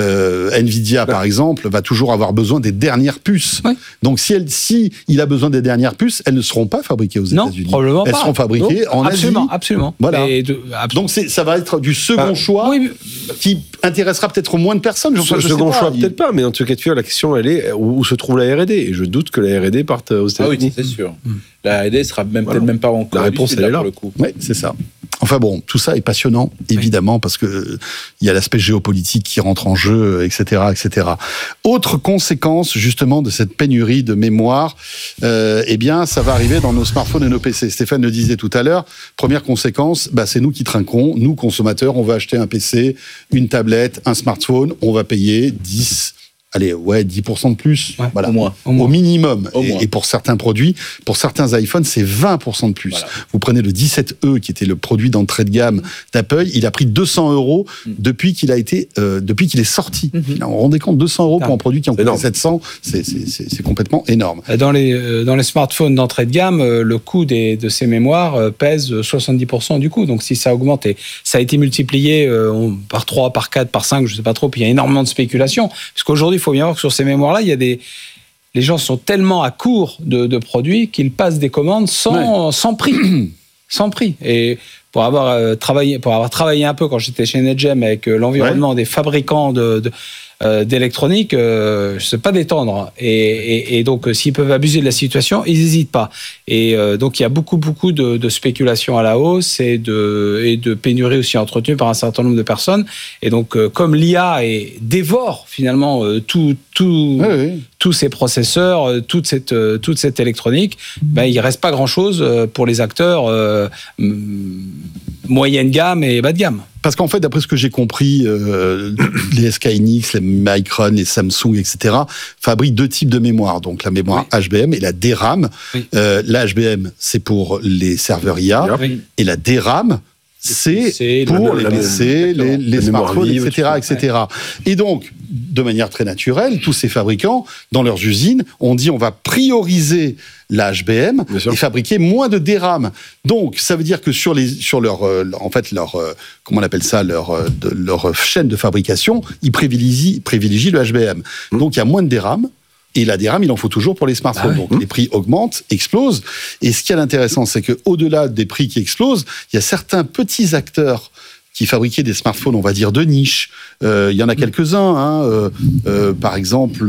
Nvidia, par exemple, va toujours avoir besoin des dernières puces. Oui. Donc, si il a besoin des dernières puces, elles ne seront pas fabriquées aux États-Unis. Non, probablement pas. Elles seront fabriquées en Asie. Absolument. Voilà. Donc, ça va être du second choix. Oui. Qui intéressera peut-être moins de personnes. Second choix, peut-être pas, mais en tout cas de figure, la question, elle est où se trouve la R&D? Et je doute que la R&D parte aux États-Unis. Ah oui, c'est sûr. La R&D sera peut-être même pas en Corée. La réponse, elle est là. Oui, c'est ça. Enfin bon, tout ça est passionnant, évidemment, parce que il y a l'aspect géopolitique qui rentre en jeu, etc., etc. Autre conséquence, justement, de cette pénurie de mémoire, eh bien, ça va arriver dans nos smartphones et nos PC. Stéphane le disait tout à l'heure, première conséquence, c'est nous qui trinquons, nous consommateurs, on va acheter un PC, une tablette, un smartphone, on va payer 10% de plus, voilà, au moins. Au minimum. Et pour certains produits, pour certains iPhones, c'est 20% de plus. Voilà. Vous prenez le 17E, qui était le produit d'entrée de gamme d'Apple, il a pris 200 € depuis qu'il est sorti. Vous vous rendez compte, 200 € pour un produit qui en coûte 700, c'est complètement énorme. Dans les smartphones d'entrée de gamme, le coût de ces mémoires pèse 70% du coût. Donc si ça augmente, et ça a été multiplié par 3, par 4, par 5, je ne sais pas trop, puis il y a énormément de spéculation. Parce qu'aujourd'hui, il faut bien voir que sur ces mémoires-là, les gens sont tellement à court de produits qu'ils passent des commandes sans prix. Sans prix. Et pour avoir travaillé un peu quand j'étais chez NetGem avec l'environnement des fabricants d'électronique, je ne sais pas détendre. Et donc, s'ils peuvent abuser de la situation, ils n'hésitent pas. Et donc, il y a beaucoup de spéculation à la hausse et de pénurie aussi entretenue par un certain nombre de personnes. Et donc, comme l'IA dévore finalement tous ces processeurs, toute cette électronique, il ne reste pas grand-chose pour les acteurs moyenne gamme et bas de gamme. Parce qu'en fait, d'après ce que j'ai compris, les SK Hynix, les Micron, les Samsung, etc., fabriquent 2 types de mémoire. Donc la mémoire HBM et la DRAM. La HBM, c'est pour les serveurs IA. Et la DRAM, c'est pour les PC, les smartphones, etc. Et donc, de manière très naturelle, tous ces fabricants, dans leurs usines, ont dit on va prioriser la HBM et fabriquer moins de DRAM. Donc, ça veut dire que sur leur comment on appelle ça, leur chaîne de fabrication, ils privilégient le HBM. Donc, il y a moins de DRAM. Et la DRAM, il en faut toujours pour les smartphones. Donc, les prix augmentent, explosent. Et ce qui est intéressant, c'est qu'au-delà des prix qui explosent, il y a certains petits acteurs qui fabriquaient des smartphones, on va dire, de niche. Il y en a quelques-uns. Par exemple,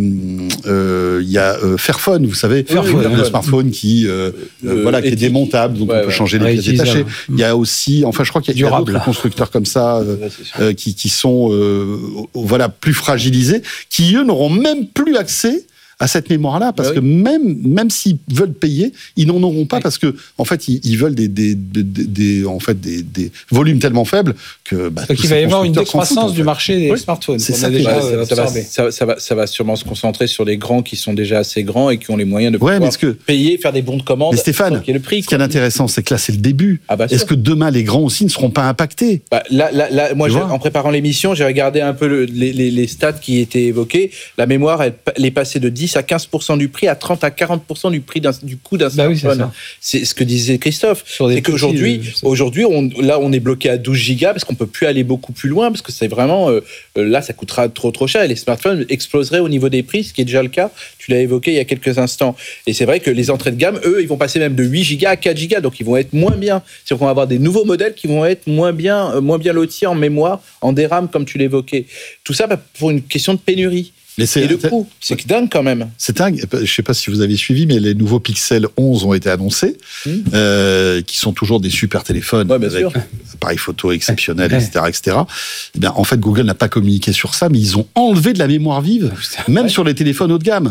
il y a Fairphone, vous savez, le smartphone qui est démontable, donc on peut changer les pièces détachées. Il y a aussi, je crois qu'il y a d'autres constructeurs comme ça qui sont plus fragilisés, qui eux n'auront même plus accès à cette mémoire-là, parce que même s'ils veulent payer, ils n'en auront pas, parce que en fait ils veulent des volumes tellement faibles que donc il va y avoir une décroissance du marché des smartphones. C'est ça, ça va sûrement se concentrer sur les grands qui sont déjà assez grands et qui ont les moyens de pouvoir payer, faire des bons de commande. Mais Stéphane, le prix, ce qui est intéressant, c'est que là c'est le début. Est-ce que demain les grands aussi ne seront pas impactés? Là, moi, en préparant l'émission, j'ai regardé un peu les stats qui étaient évoqués. La mémoire, elle est passée de 10 à 15% du prix, à 30 à 40% du prix du coût d'un smartphone. C'est ce que disait Christophe. C'est qu'aujourd'hui, on est bloqué à 12 gigas parce qu'on peut plus aller beaucoup plus loin, parce que c'est vraiment là, ça coûtera trop cher et les smartphones exploseraient au niveau des prix, ce qui est déjà le cas. Tu l'as évoqué il y a quelques instants. Et c'est vrai que les entrées de gamme, eux, ils vont passer même de 8 gigas à 4 gigas, donc ils vont être moins bien. C'est-à-dire qu'on va avoir des nouveaux modèles qui vont être moins bien lotis en mémoire, en DRAM, comme tu l'évoquais. Tout ça pour une question de pénurie. Et le coût, c'est dingue quand même. C'est dingue. Je ne sais pas si vous avez suivi, mais les nouveaux Pixel 11 ont été annoncés, qui sont toujours des super téléphones avec appareil photo exceptionnel, etc. Et bien, en fait, Google n'a pas communiqué sur ça, mais ils ont enlevé de la mémoire vive, même sur les téléphones haut de gamme.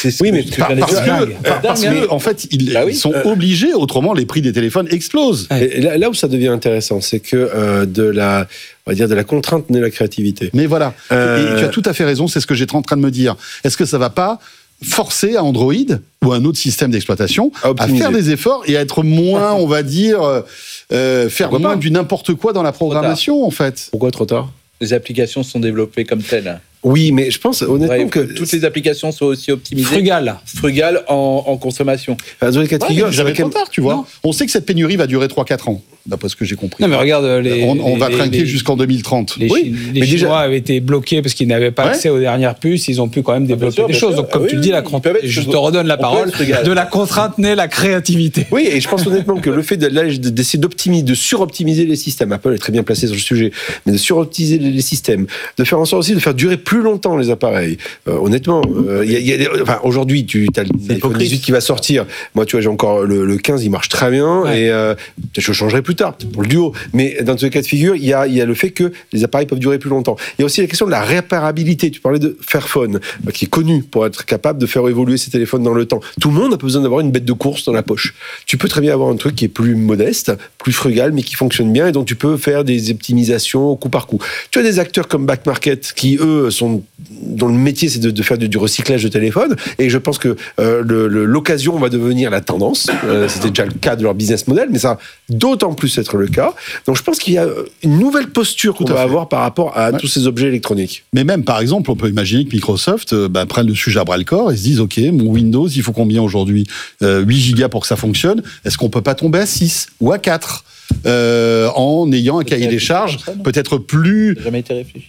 Parce que, en fait, ils sont obligés, autrement les prix des téléphones explosent. Et là où ça devient intéressant, c'est que de la contrainte naît la créativité. Mais voilà. Et tu as tout à fait raison, c'est ce que j'étais en train de me dire. Est-ce que ça va pas forcer à Android ou un autre système d'exploitation à faire des efforts et à être moins, on va dire, faire moins du n'importe quoi dans la programmation, en fait? Pourquoi trop tard? Les applications sont développées comme telles. Oui, mais je pense honnêtement que toutes les applications soient aussi optimisées. Frugales en consommation. Dans les cas de figure, jamais trop tard, tu vois. Non. On sait que cette pénurie va durer 3-4 ans, d'après ce que j'ai compris. Non, mais regarde, on va trinquer jusqu'en 2030. Les Chinois avaient été bloqués parce qu'ils n'avaient pas accès aux dernières puces. Ils ont pu quand même débloquer des choses. Donc, comme tu le dis, je te redonne la parole. De la contrainte naît la créativité. Oui, et je pense honnêtement que le fait d'essayer de suroptimiser les systèmes, Apple est très bien placé sur le sujet, mais de suroptimiser les systèmes, de faire en sorte aussi de faire durer plus longtemps les appareils. Honnêtement, aujourd'hui, tu as l'iPhone 18 qui va sortir. Moi, tu vois, j'ai encore le 15, il marche très bien, et je changerai plus tard, pour le duo. Mais dans tous les cas de figure, il y a le fait que les appareils peuvent durer plus longtemps. Il y a aussi la question de la réparabilité. Tu parlais de Fairphone, qui est connu pour être capable de faire évoluer ses téléphones dans le temps. Tout le monde n'a pas besoin d'avoir une bête de course dans la poche. Tu peux très bien avoir un truc qui est plus modeste, plus frugal, mais qui fonctionne bien, et donc tu peux faire des optimisations coup par coup. Tu as des acteurs comme Back Market qui, eux, dont le métier, c'est de faire du recyclage de téléphones, et je pense que l'occasion va devenir la tendance. C'était déjà le cas de leur business model, mais ça va d'autant plus être le cas. Donc je pense qu'il y a une nouvelle posture qu'on va avoir par rapport à tous ces objets électroniques. Mais même, par exemple, on peut imaginer que Microsoft prenne le sujet à bras-le-corps et se dise, OK, mon Windows, il faut combien aujourd'hui 8 gigas pour que ça fonctionne. Est-ce qu'on peut pas tomber à 6 ou à 4 en ayant un cahier des charges peut-être plus... Ça n'a jamais été réfléchi.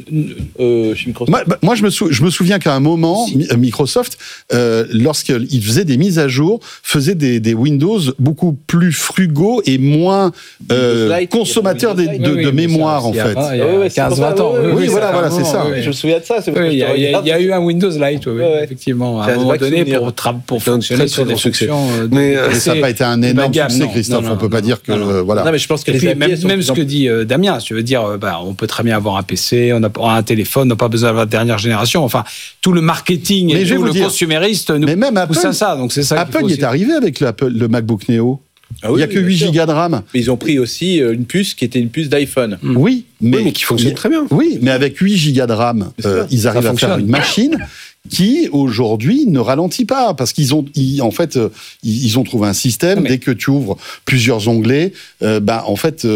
Chez Microsoft. Moi, je me souviens qu'à un moment, Microsoft, lorsqu'il faisait des mises à jour, faisait des Windows beaucoup plus frugaux et moins consommateurs de mémoire, en fait. Il y a 15-20 ans. Oui, voilà, c'est ça. Je me souviens de ça. Il y a eu un Windows Lite, effectivement, à un moment donné, pour fonctionner sur des fonctions. Mais ça n'a pas été un énorme succès, Christophe. On ne peut pas dire que... Non, mais je pense que même ce que dit Damien, tu veux dire, on peut très bien avoir un PC, on a un téléphone, on n'a pas besoin d'avoir la dernière génération. Enfin, tout le marketing et tout le consumériste nous pousse à ça. Donc c'est ça. Apple y est arrivé avec le MacBook Neo. Il n'y a que 8 gigas de RAM. Mais ils ont pris aussi une puce qui était une puce d'iPhone. Oui, mais qui fonctionne très bien. Oui, mais avec 8 gigas de RAM, ils arrivent à faire une machine qui aujourd'hui ne ralentit pas parce qu'ils ont trouvé un système. Dès que tu ouvres plusieurs onglets, en fait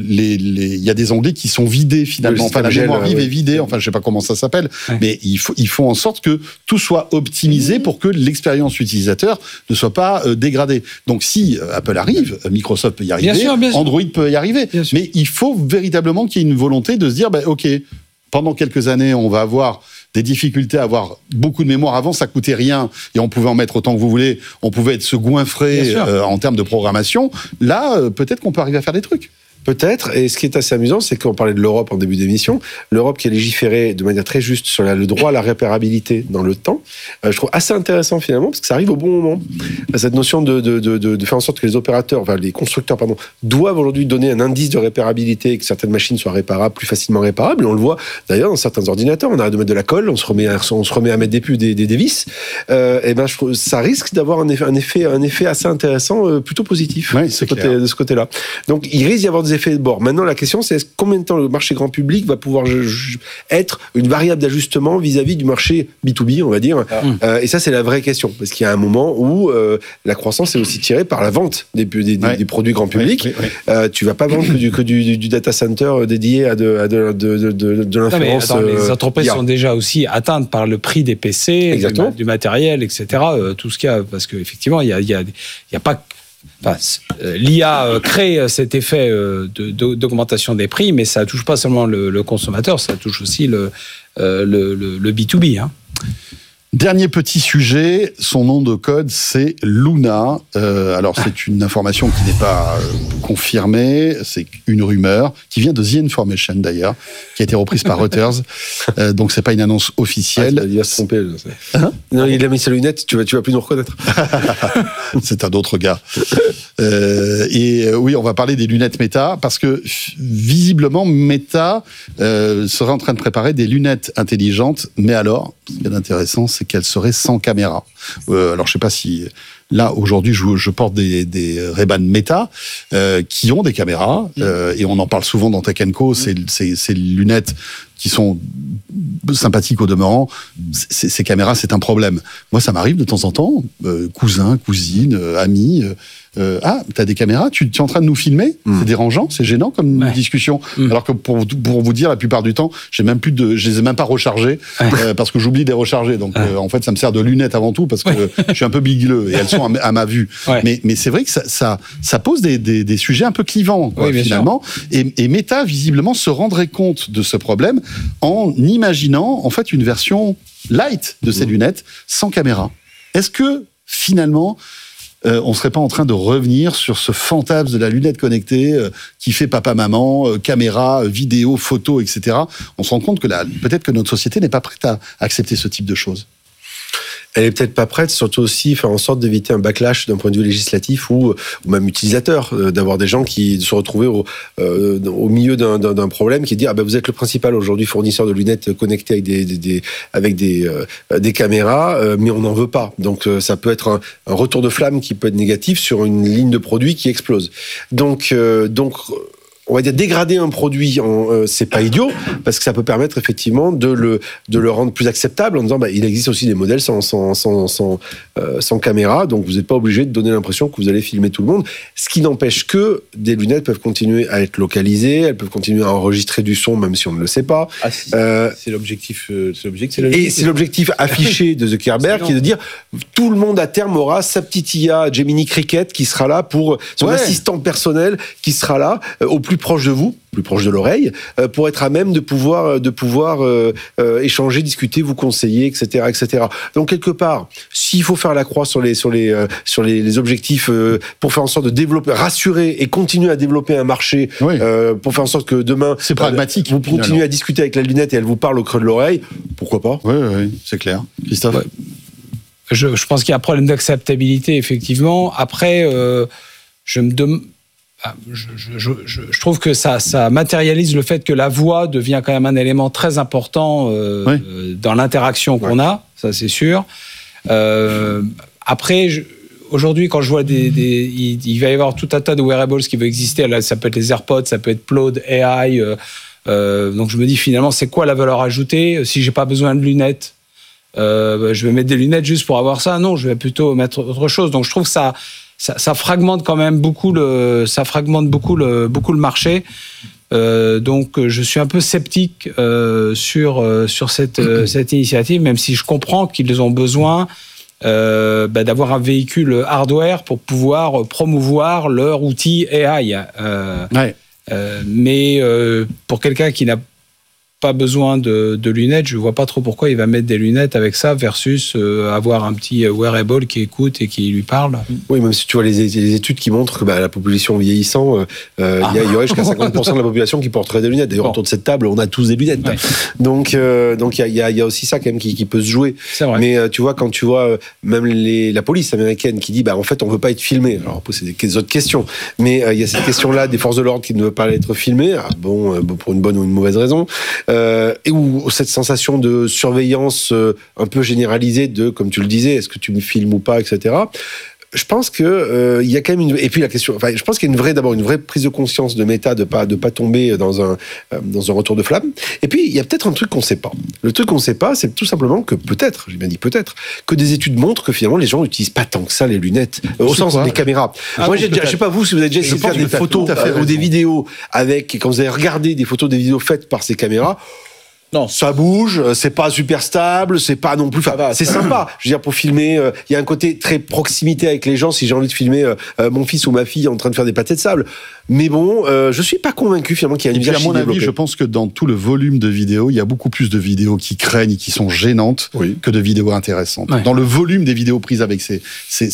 il y a des onglets qui sont vidés finalement. Enfin, la mémoire vive est vidée. Enfin, je sais pas comment ça s'appelle, mais ils font en sorte que tout soit optimisé pour que l'expérience utilisateur ne soit pas dégradée. Donc si Apple arrive, Microsoft peut y arriver, bien sûr. Android peut y arriver, mais il faut véritablement qu'il y ait une volonté de se dire ok, pendant quelques années on va avoir des difficultés à avoir beaucoup de mémoire. Avant, ça coûtait rien et on pouvait en mettre autant que vous voulez. On pouvait se goinfrer en termes de programmation. Là, peut-être qu'on peut arriver à faire des trucs. Peut-être, et ce qui est assez amusant, c'est qu'on parlait de l'Europe en début d'émission, l'Europe qui a légiféré de manière très juste sur le droit à la réparabilité dans le temps, je trouve assez intéressant finalement, parce que ça arrive au bon moment. Cette notion de faire en sorte que les constructeurs, doivent aujourd'hui donner un indice de réparabilité et que certaines machines soient réparables, plus facilement réparables, et on le voit d'ailleurs dans certains ordinateurs, on arrête de mettre de la colle, on se remet à mettre des vis, et je trouve ça risque d'avoir un effet assez intéressant, plutôt positif de ce côté-là. Donc il risque d'y avoir des effets de bord. Maintenant, la question, c'est combien de temps le marché grand public va pouvoir être une variable d'ajustement vis-à-vis du marché B2B, on va dire. Et ça, c'est la vraie question. Parce qu'il y a un moment où la croissance est aussi tirée par la vente des produits grand public. Tu vas pas vendre que du data center dédié à de l'inférence. Les entreprises sont déjà aussi atteintes par le prix des PC, du matériel, etc. Tout ce qu'il y a, parce qu'effectivement, il y a pas... l'IA crée cet effet d'augmentation des prix, mais ça ne touche pas seulement le consommateur, ça touche aussi le B2B. Dernier petit sujet, son nom de code, c'est Luna. Alors, c'est une information qui n'est pas confirmée, c'est une rumeur, qui vient de The Information d'ailleurs, qui a été reprise par Reuters. Donc, c'est pas une annonce officielle. Il va se tromper. Non, il a mis ses lunettes, tu vas plus nous reconnaître. C'est un autre gars. Oui, on va parler des lunettes Meta, parce que visiblement, Meta serait en train de préparer des lunettes intelligentes, mais alors, ce qui est intéressant, c'est qu'elles seraient sans caméra. Alors, je sais pas si... Là, aujourd'hui, je porte des Ray-Ban Meta qui ont des caméras, et on en parle souvent dans Tech & Co. Ces lunettes qui sont sympathiques au demeurant, ces caméras, c'est un problème. Moi, ça m'arrive de temps en temps, cousin, cousine, ami... t'as des caméras, tu es en train de nous filmer, c'est dérangeant, c'est gênant comme discussion. Alors que pour vous dire, la plupart du temps, je les ai même pas rechargées parce que j'oublie de les recharger. Donc en fait, ça me sert de lunettes avant tout parce que je suis un peu bigleux et elles sont à ma vue. Mais c'est vrai que ça pose des sujets un peu clivants finalement. Et Meta visiblement se rendrait compte de ce problème en imaginant en fait une version light de ces lunettes sans caméra. Est-ce que finalement on ne serait pas en train de revenir sur ce fantasme de la lunette connectée qui fait papa-maman, caméra, vidéo, photo, etc. On se rend compte que peut-être que notre société n'est pas prête à accepter ce type de choses. Elle est peut-être pas prête, surtout aussi faire en sorte d'éviter un backlash d'un point de vue législatif ou même utilisateur, d'avoir des gens qui se retrouver au milieu d'un problème qui dit vous êtes le principal aujourd'hui fournisseur de lunettes connectées avec des caméras, mais on n'en veut pas. Donc ça peut être un retour de flamme qui peut être négatif sur une ligne de produits qui explose. Donc on va dire dégrader un produit, c'est pas idiot, parce que ça peut permettre effectivement de le rendre plus acceptable en disant il existe aussi des modèles sans caméra, donc vous n'êtes pas obligé de donner l'impression que vous allez filmer tout le monde. Ce qui n'empêche que des lunettes peuvent continuer à être localisées, elles peuvent continuer à enregistrer du son même si on ne le sait pas. C'est l'objectif. Et c'est l'objectif affiché de Zuckerberg qui est de dire tout le monde à terme aura sa petite IA Gemini Cricket qui sera là pour son assistant personnel qui sera là au plus proche de vous, plus proche de l'oreille, pour être à même de pouvoir échanger, discuter, vous conseiller, etc., etc. Donc quelque part, s'il faut faire la croix sur les objectifs pour faire en sorte de développer, rassurer et continuer à développer un marché, pour faire en sorte que demain, c'est pragmatique. Vous continuez à discuter avec la lunette et elle vous parle au creux de l'oreille, pourquoi pas ? Oui, c'est clair. Christophe ? Je pense qu'il y a un problème d'acceptabilité, effectivement. Après, je trouve que ça matérialise le fait que la voix devient quand même un élément très important dans l'interaction qu'on a, ça c'est sûr. Après, aujourd'hui, quand je vois il va y avoir tout un tas de wearables qui vont exister. Là, ça peut être les AirPods, ça peut être Plaud AI. Donc je me dis finalement, c'est quoi la valeur ajoutée ? Si j'ai pas besoin de lunettes, je vais mettre des lunettes juste pour avoir ça. Non, je vais plutôt mettre autre chose. Donc je trouve que ça fragmente quand même beaucoup le marché. Donc je suis un peu sceptique sur cette initiative, même si je comprends qu'ils ont besoin d'avoir un véhicule hardware pour pouvoir promouvoir leur outil AI. Mais pour quelqu'un qui n'a pas besoin de lunettes, je vois pas trop pourquoi il va mettre des lunettes avec ça versus avoir un petit wearable qui écoute et qui lui parle. Oui, même si tu vois les études qui montrent que la population vieillissant, il y aurait jusqu'à 50% de la population qui porterait des lunettes. D'ailleurs, autour de cette table, on a tous des lunettes. Ouais. Donc il y a aussi ça quand même qui peut se jouer. C'est vrai. Mais tu vois, quand tu vois même la police américaine qui dit en fait on veut pas être filmé. Alors c'est des autres questions, mais il y a cette question-là des forces de l'ordre qui ne veulent pas être filmées. Pour une bonne ou une mauvaise raison. Et où cette sensation de surveillance un peu généralisée de, comme tu le disais, est-ce que tu me filmes ou pas, etc. Je pense que il y a quand même et puis la question, je pense qu'il y a une vraie prise de conscience de Meta de pas tomber dans un retour de flamme. Et puis il y a peut-être un truc qu'on sait pas. Le truc qu'on sait pas, c'est tout simplement que j'ai bien dit peut-être, que des études montrent que finalement les gens n'utilisent pas tant que ça les lunettes au sens des caméras. Moi, je sais pas vous si vous avez déjà essayé de faire des photos ou des vidéos quand vous avez regardé des photos, des vidéos faites par ces caméras. Non, ça bouge, c'est pas super stable, c'est pas non plus. C'est sympa. Je veux dire, pour filmer, il y a un côté très proximité avec les gens. Si j'ai envie de filmer mon fils ou ma fille en train de faire des pâtés de sable, mais bon, je suis pas convaincu finalement qu'il y a une usage. À mon avis, développé. je pense que dans tout le volume de vidéos, il y a beaucoup plus de vidéos qui craignent et qui sont gênantes que de vidéos intéressantes. Ouais. Dans le volume des vidéos prises avec ces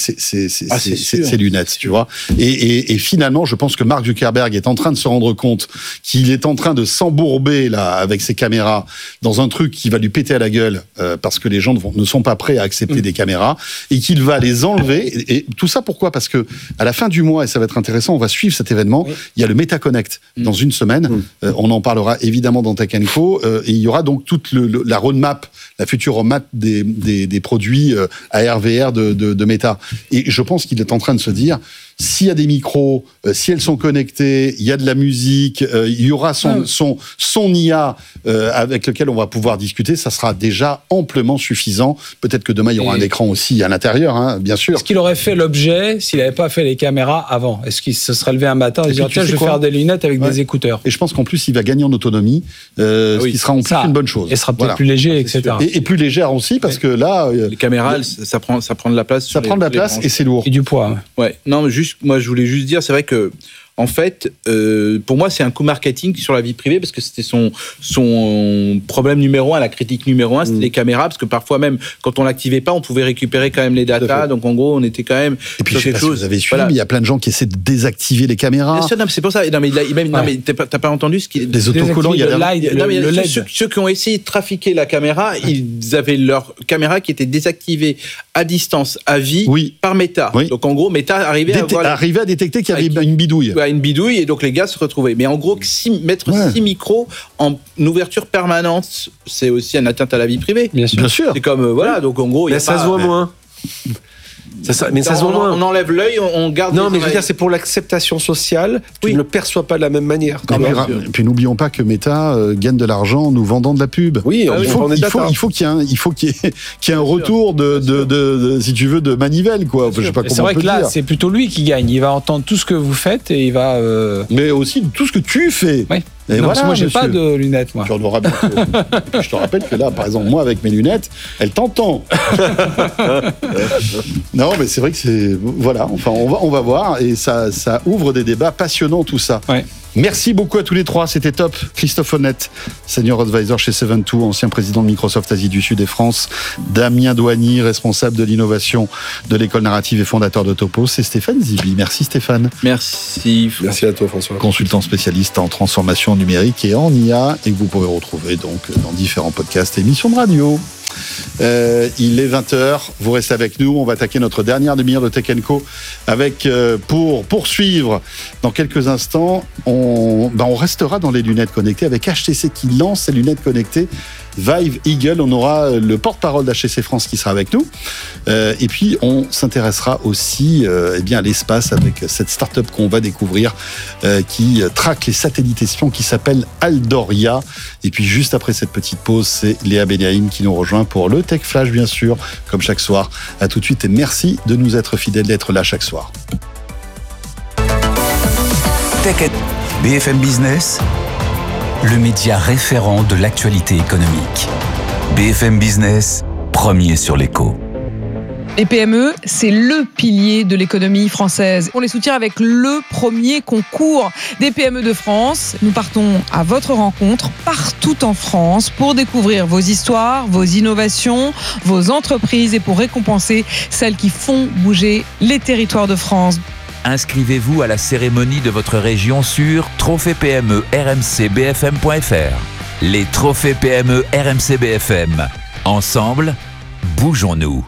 lunettes, tu vois. Et finalement, je pense que Mark Zuckerberg est en train de se rendre compte qu'il est en train de s'embourber là avec ses caméras dans un truc qui va lui péter à la gueule parce que les gens ne sont pas prêts à accepter des caméras et qu'il va les enlever. Et tout ça pourquoi ? Parce que à la fin du mois, et ça va être intéressant, on va suivre cet événement. Il y a le Meta Connect dans une semaine. On en parlera évidemment dans Tech & Co. Et il y aura donc toute la roadmap, la future roadmap des produits AR, VR de Meta. Et je pense qu'il est en train de se dire, s'il y a des micros, si elles sont connectées, il y a de la musique, il y aura son IA avec lequel on va pouvoir discuter, ça sera déjà amplement suffisant. Peut-être que demain, il y aura un écran aussi à l'intérieur, bien sûr. Est-ce qu'il aurait fait l'objet s'il n'avait pas fait les caméras avant ? Est-ce qu'il se serait levé un matin et dit tiens, je vais faire des lunettes avec des écouteurs ? Et je pense qu'en plus, il va gagner en autonomie, ce qui sera en plus une bonne chose. Et sera peut-être plus léger, etc. Et plus légère aussi, parce que là... les caméras, ça prend de la place. Ça prend de la place et c'est lourd. Et du poids. Ouais. Non, mais moi, je voulais juste dire, c'est vrai que en fait, pour moi, c'est un coup marketing sur la vie privée, parce que c'était son problème numéro 1, la critique numéro 1, c'était les caméras, parce que parfois même, quand on l'activait pas, on pouvait récupérer quand même les datas. Donc en gros, on était quand même. Et puis, je sais pas si vous avez suivi, mais il y a plein de gens qui essaient de désactiver les caméras. Bien sûr, non, mais c'est pour ça. Non, mais t'as pas entendu ce qu'il. Les autocollants, il y a ceux qui ont essayé de trafiquer la caméra, ils avaient leur caméra qui était désactivée à distance, à vie, par Meta. Oui. Donc en gros, Meta arrivait à détecter qu'il y avait une bidouille. Une bidouille, et donc les gars se retrouvaient. Mais en gros, mettre 6 micros en ouverture permanente, c'est aussi une atteinte à la vie privée. Bien sûr. C'est comme, donc en gros, ça se voit moins. Mais ça se voit moins. On enlève l'œil, on garde. Non, mais je veux dire, c'est pour l'acceptation sociale. Tu ne le perçois pas de la même manière. Et puis n'oublions pas que Meta gagne de l'argent en nous vendant de la pub. Oui, il faut qu'il y ait un retour de si tu veux, de manivelle, quoi. Je sais pas comment c'est vrai que là, c'est plutôt lui qui gagne. Il va entendre tout ce que vous faites et il va. Mais aussi tout ce que tu fais. Oui. Et non, voilà, parce que moi, j'ai pas de lunettes, moi. Tu en auras bientôt. Je te rappelle que là, par exemple, moi, avec mes lunettes, elles t'entendent. Non, mais c'est vrai que c'est... Voilà, enfin, on va voir. Et ça ouvre des débats passionnants, tout ça. Ouais. Merci beaucoup à tous les trois, c'était top. Christophe Honnête, senior advisor chez Seven2, ancien président de Microsoft Asie du Sud et France. Damien Douany, responsable de l'innovation de l'école narrative et fondateur de Topos. C'est Stéphane Zibi. Merci Stéphane. Merci. Merci à toi François. Consultant spécialiste en transformation numérique et en IA, et que vous pourrez retrouver donc dans différents podcasts et émissions de radio. Il est 20h, vous restez avec nous, on va attaquer notre dernière demi-heure de Tech & Co avec, pour poursuivre dans quelques instants, on restera dans les lunettes connectées avec HTC qui lance ses lunettes connectées Vive Eagle. On aura le porte-parole d'HTC France qui sera avec nous, et puis on s'intéressera aussi à l'espace avec cette start-up qu'on va découvrir qui traque les satellites espions qui s'appelle Aldoria. Et puis juste après cette petite pause, c'est Léa Benaïm qui nous rejoint pour le Tech Flash, bien sûr, comme chaque soir. À tout de suite et merci de nous être fidèles, d'être là chaque soir. Tech & BFM Business, le média référent de l'actualité économique. BFM Business, premier sur l'écho. Les PME, c'est le pilier de l'économie française. On les soutient avec le premier concours des PME de France. Nous partons à votre rencontre partout en France pour découvrir vos histoires, vos innovations, vos entreprises et pour récompenser celles qui font bouger les territoires de France. Inscrivez-vous à la cérémonie de votre région sur Trophée PME RMC-BFM.fr. Les Trophées PME RMC-BFM. Ensemble, bougeons-nous.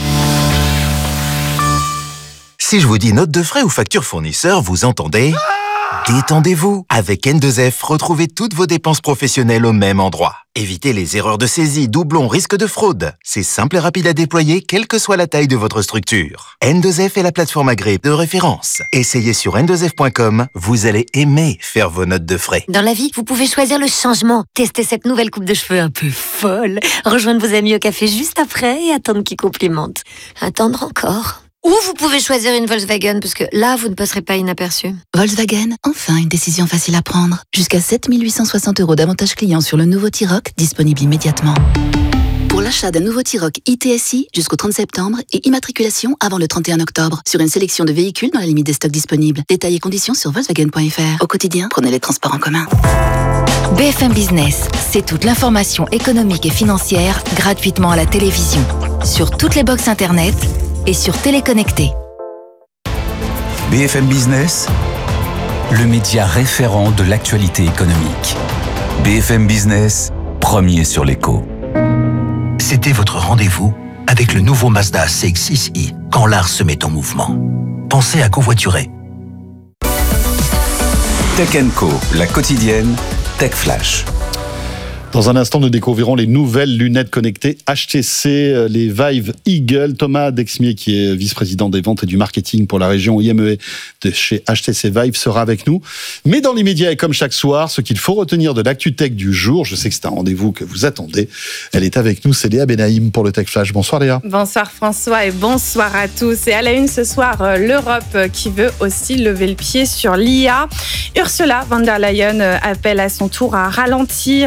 Si je vous dis note de frais ou facture fournisseur, vous entendez ? Détendez-vous. Avec N2F, retrouvez toutes vos dépenses professionnelles au même endroit. Évitez les erreurs de saisie, doublons, risques de fraude. C'est simple et rapide à déployer, quelle que soit la taille de votre structure. N2F est la plateforme agréée de référence. Essayez sur n2f.com, vous allez aimer faire vos notes de frais. Dans la vie, vous pouvez choisir le changement. Tester cette nouvelle coupe de cheveux un peu folle. Rejoindre vos amis au café juste après et attendre qu'ils complimentent. Attendre encore. Ou vous pouvez choisir une Volkswagen, parce que là, vous ne passerez pas inaperçu. Volkswagen, enfin une décision facile à prendre. Jusqu'à 7 860 € d'avantages clients sur le nouveau T-Roc, disponible immédiatement. Pour l'achat d'un nouveau T-Roc ITSI jusqu'au 30 septembre et immatriculation avant le 31 octobre, sur une sélection de véhicules dans la limite des stocks disponibles. Détails et conditions sur Volkswagen.fr. Au quotidien, prenez les transports en commun. BFM Business, c'est toute l'information économique et financière gratuitement à la télévision, sur toutes les box internet et sur Téléconnecté. BFM Business, le média référent de l'actualité économique. BFM Business, premier sur l'écho. C'était votre rendez-vous avec le nouveau Mazda CX-6i quand l'art se met en mouvement. Pensez à covoiturer. Tech & Co, la quotidienne, Tech Flash. Dans un instant, nous découvrirons les nouvelles lunettes connectées HTC, les Vive Eagle. Thomas Dexmier, qui est vice-président des ventes et du marketing pour la région IMEA de chez HTC Vive, sera avec nous. Mais dans l'immédiat et comme chaque soir, ce qu'il faut retenir de l'actu tech du jour, je sais que c'est un rendez-vous que vous attendez. Elle est avec nous, c'est Léa Benaïm pour le Tech Flash. Bonsoir Léa. Bonsoir François et bonsoir à tous. Et à la une ce soir, l'Europe qui veut aussi lever le pied sur l'IA. Ursula von der Leyen appelle à son tour à ralentir le développement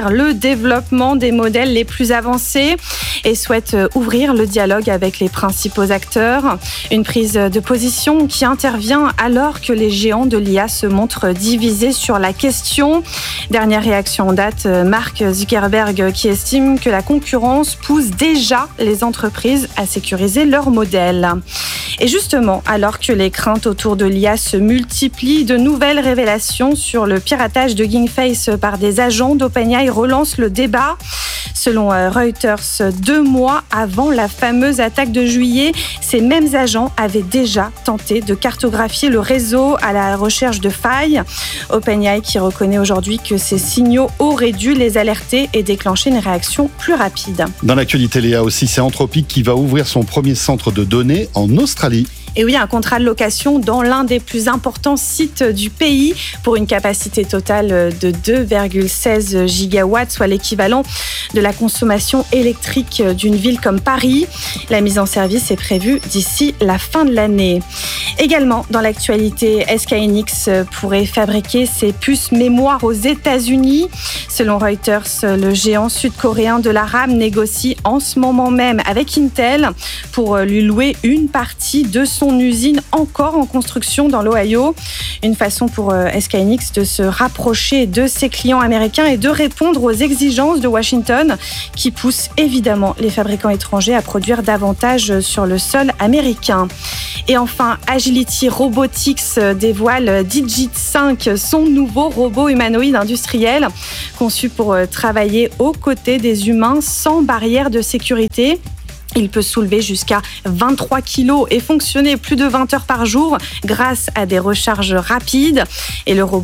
développement des modèles les plus avancés et souhaite ouvrir le dialogue avec les principaux acteurs. Une prise de position qui intervient alors que les géants de l'IA se montrent divisés sur la question. Dernière réaction en date, Mark Zuckerberg qui estime que la concurrence pousse déjà les entreprises à sécuriser leurs modèles. Et justement, alors que les craintes autour de l'IA se multiplient, de nouvelles révélations sur le piratage de Hugging Face par des agents d'OpenAI relancent le débat. Selon Reuters, 2 mois avant la fameuse attaque de juillet, ces mêmes agents avaient déjà tenté de cartographier le réseau à la recherche de failles. OpenAI qui reconnaît aujourd'hui que ces signaux auraient dû les alerter et déclencher une réaction plus rapide. Dans l'actualité, Léa aussi, c'est Anthropic qui va ouvrir son premier centre de données en Australie. Et oui, un contrat de location dans l'un des plus importants sites du pays pour une capacité totale de 2,16 gigawatts, soit l'équivalent de la consommation électrique d'une ville comme Paris. La mise en service est prévue d'ici la fin de l'année. Également, dans l'actualité, SK Hynix pourrait fabriquer ses puces mémoire aux États-Unis. Selon Reuters, le géant sud-coréen de la RAM négocie en ce moment même avec Intel pour lui louer une partie de son usine encore en construction dans l'Ohio. Une façon pour SK Hynix de se rapprocher de ses clients américains et de répondre aux exigences de Washington qui poussent évidemment les fabricants étrangers à produire davantage sur le sol américain. Et enfin, Agility Robotics dévoile Digit 5, son nouveau robot humanoïde industriel conçu pour travailler aux côtés des humains sans barrière de sécurité. Il peut soulever jusqu'à 23 kilos et fonctionner plus de 20 heures par jour grâce à des recharges rapides. Et le robot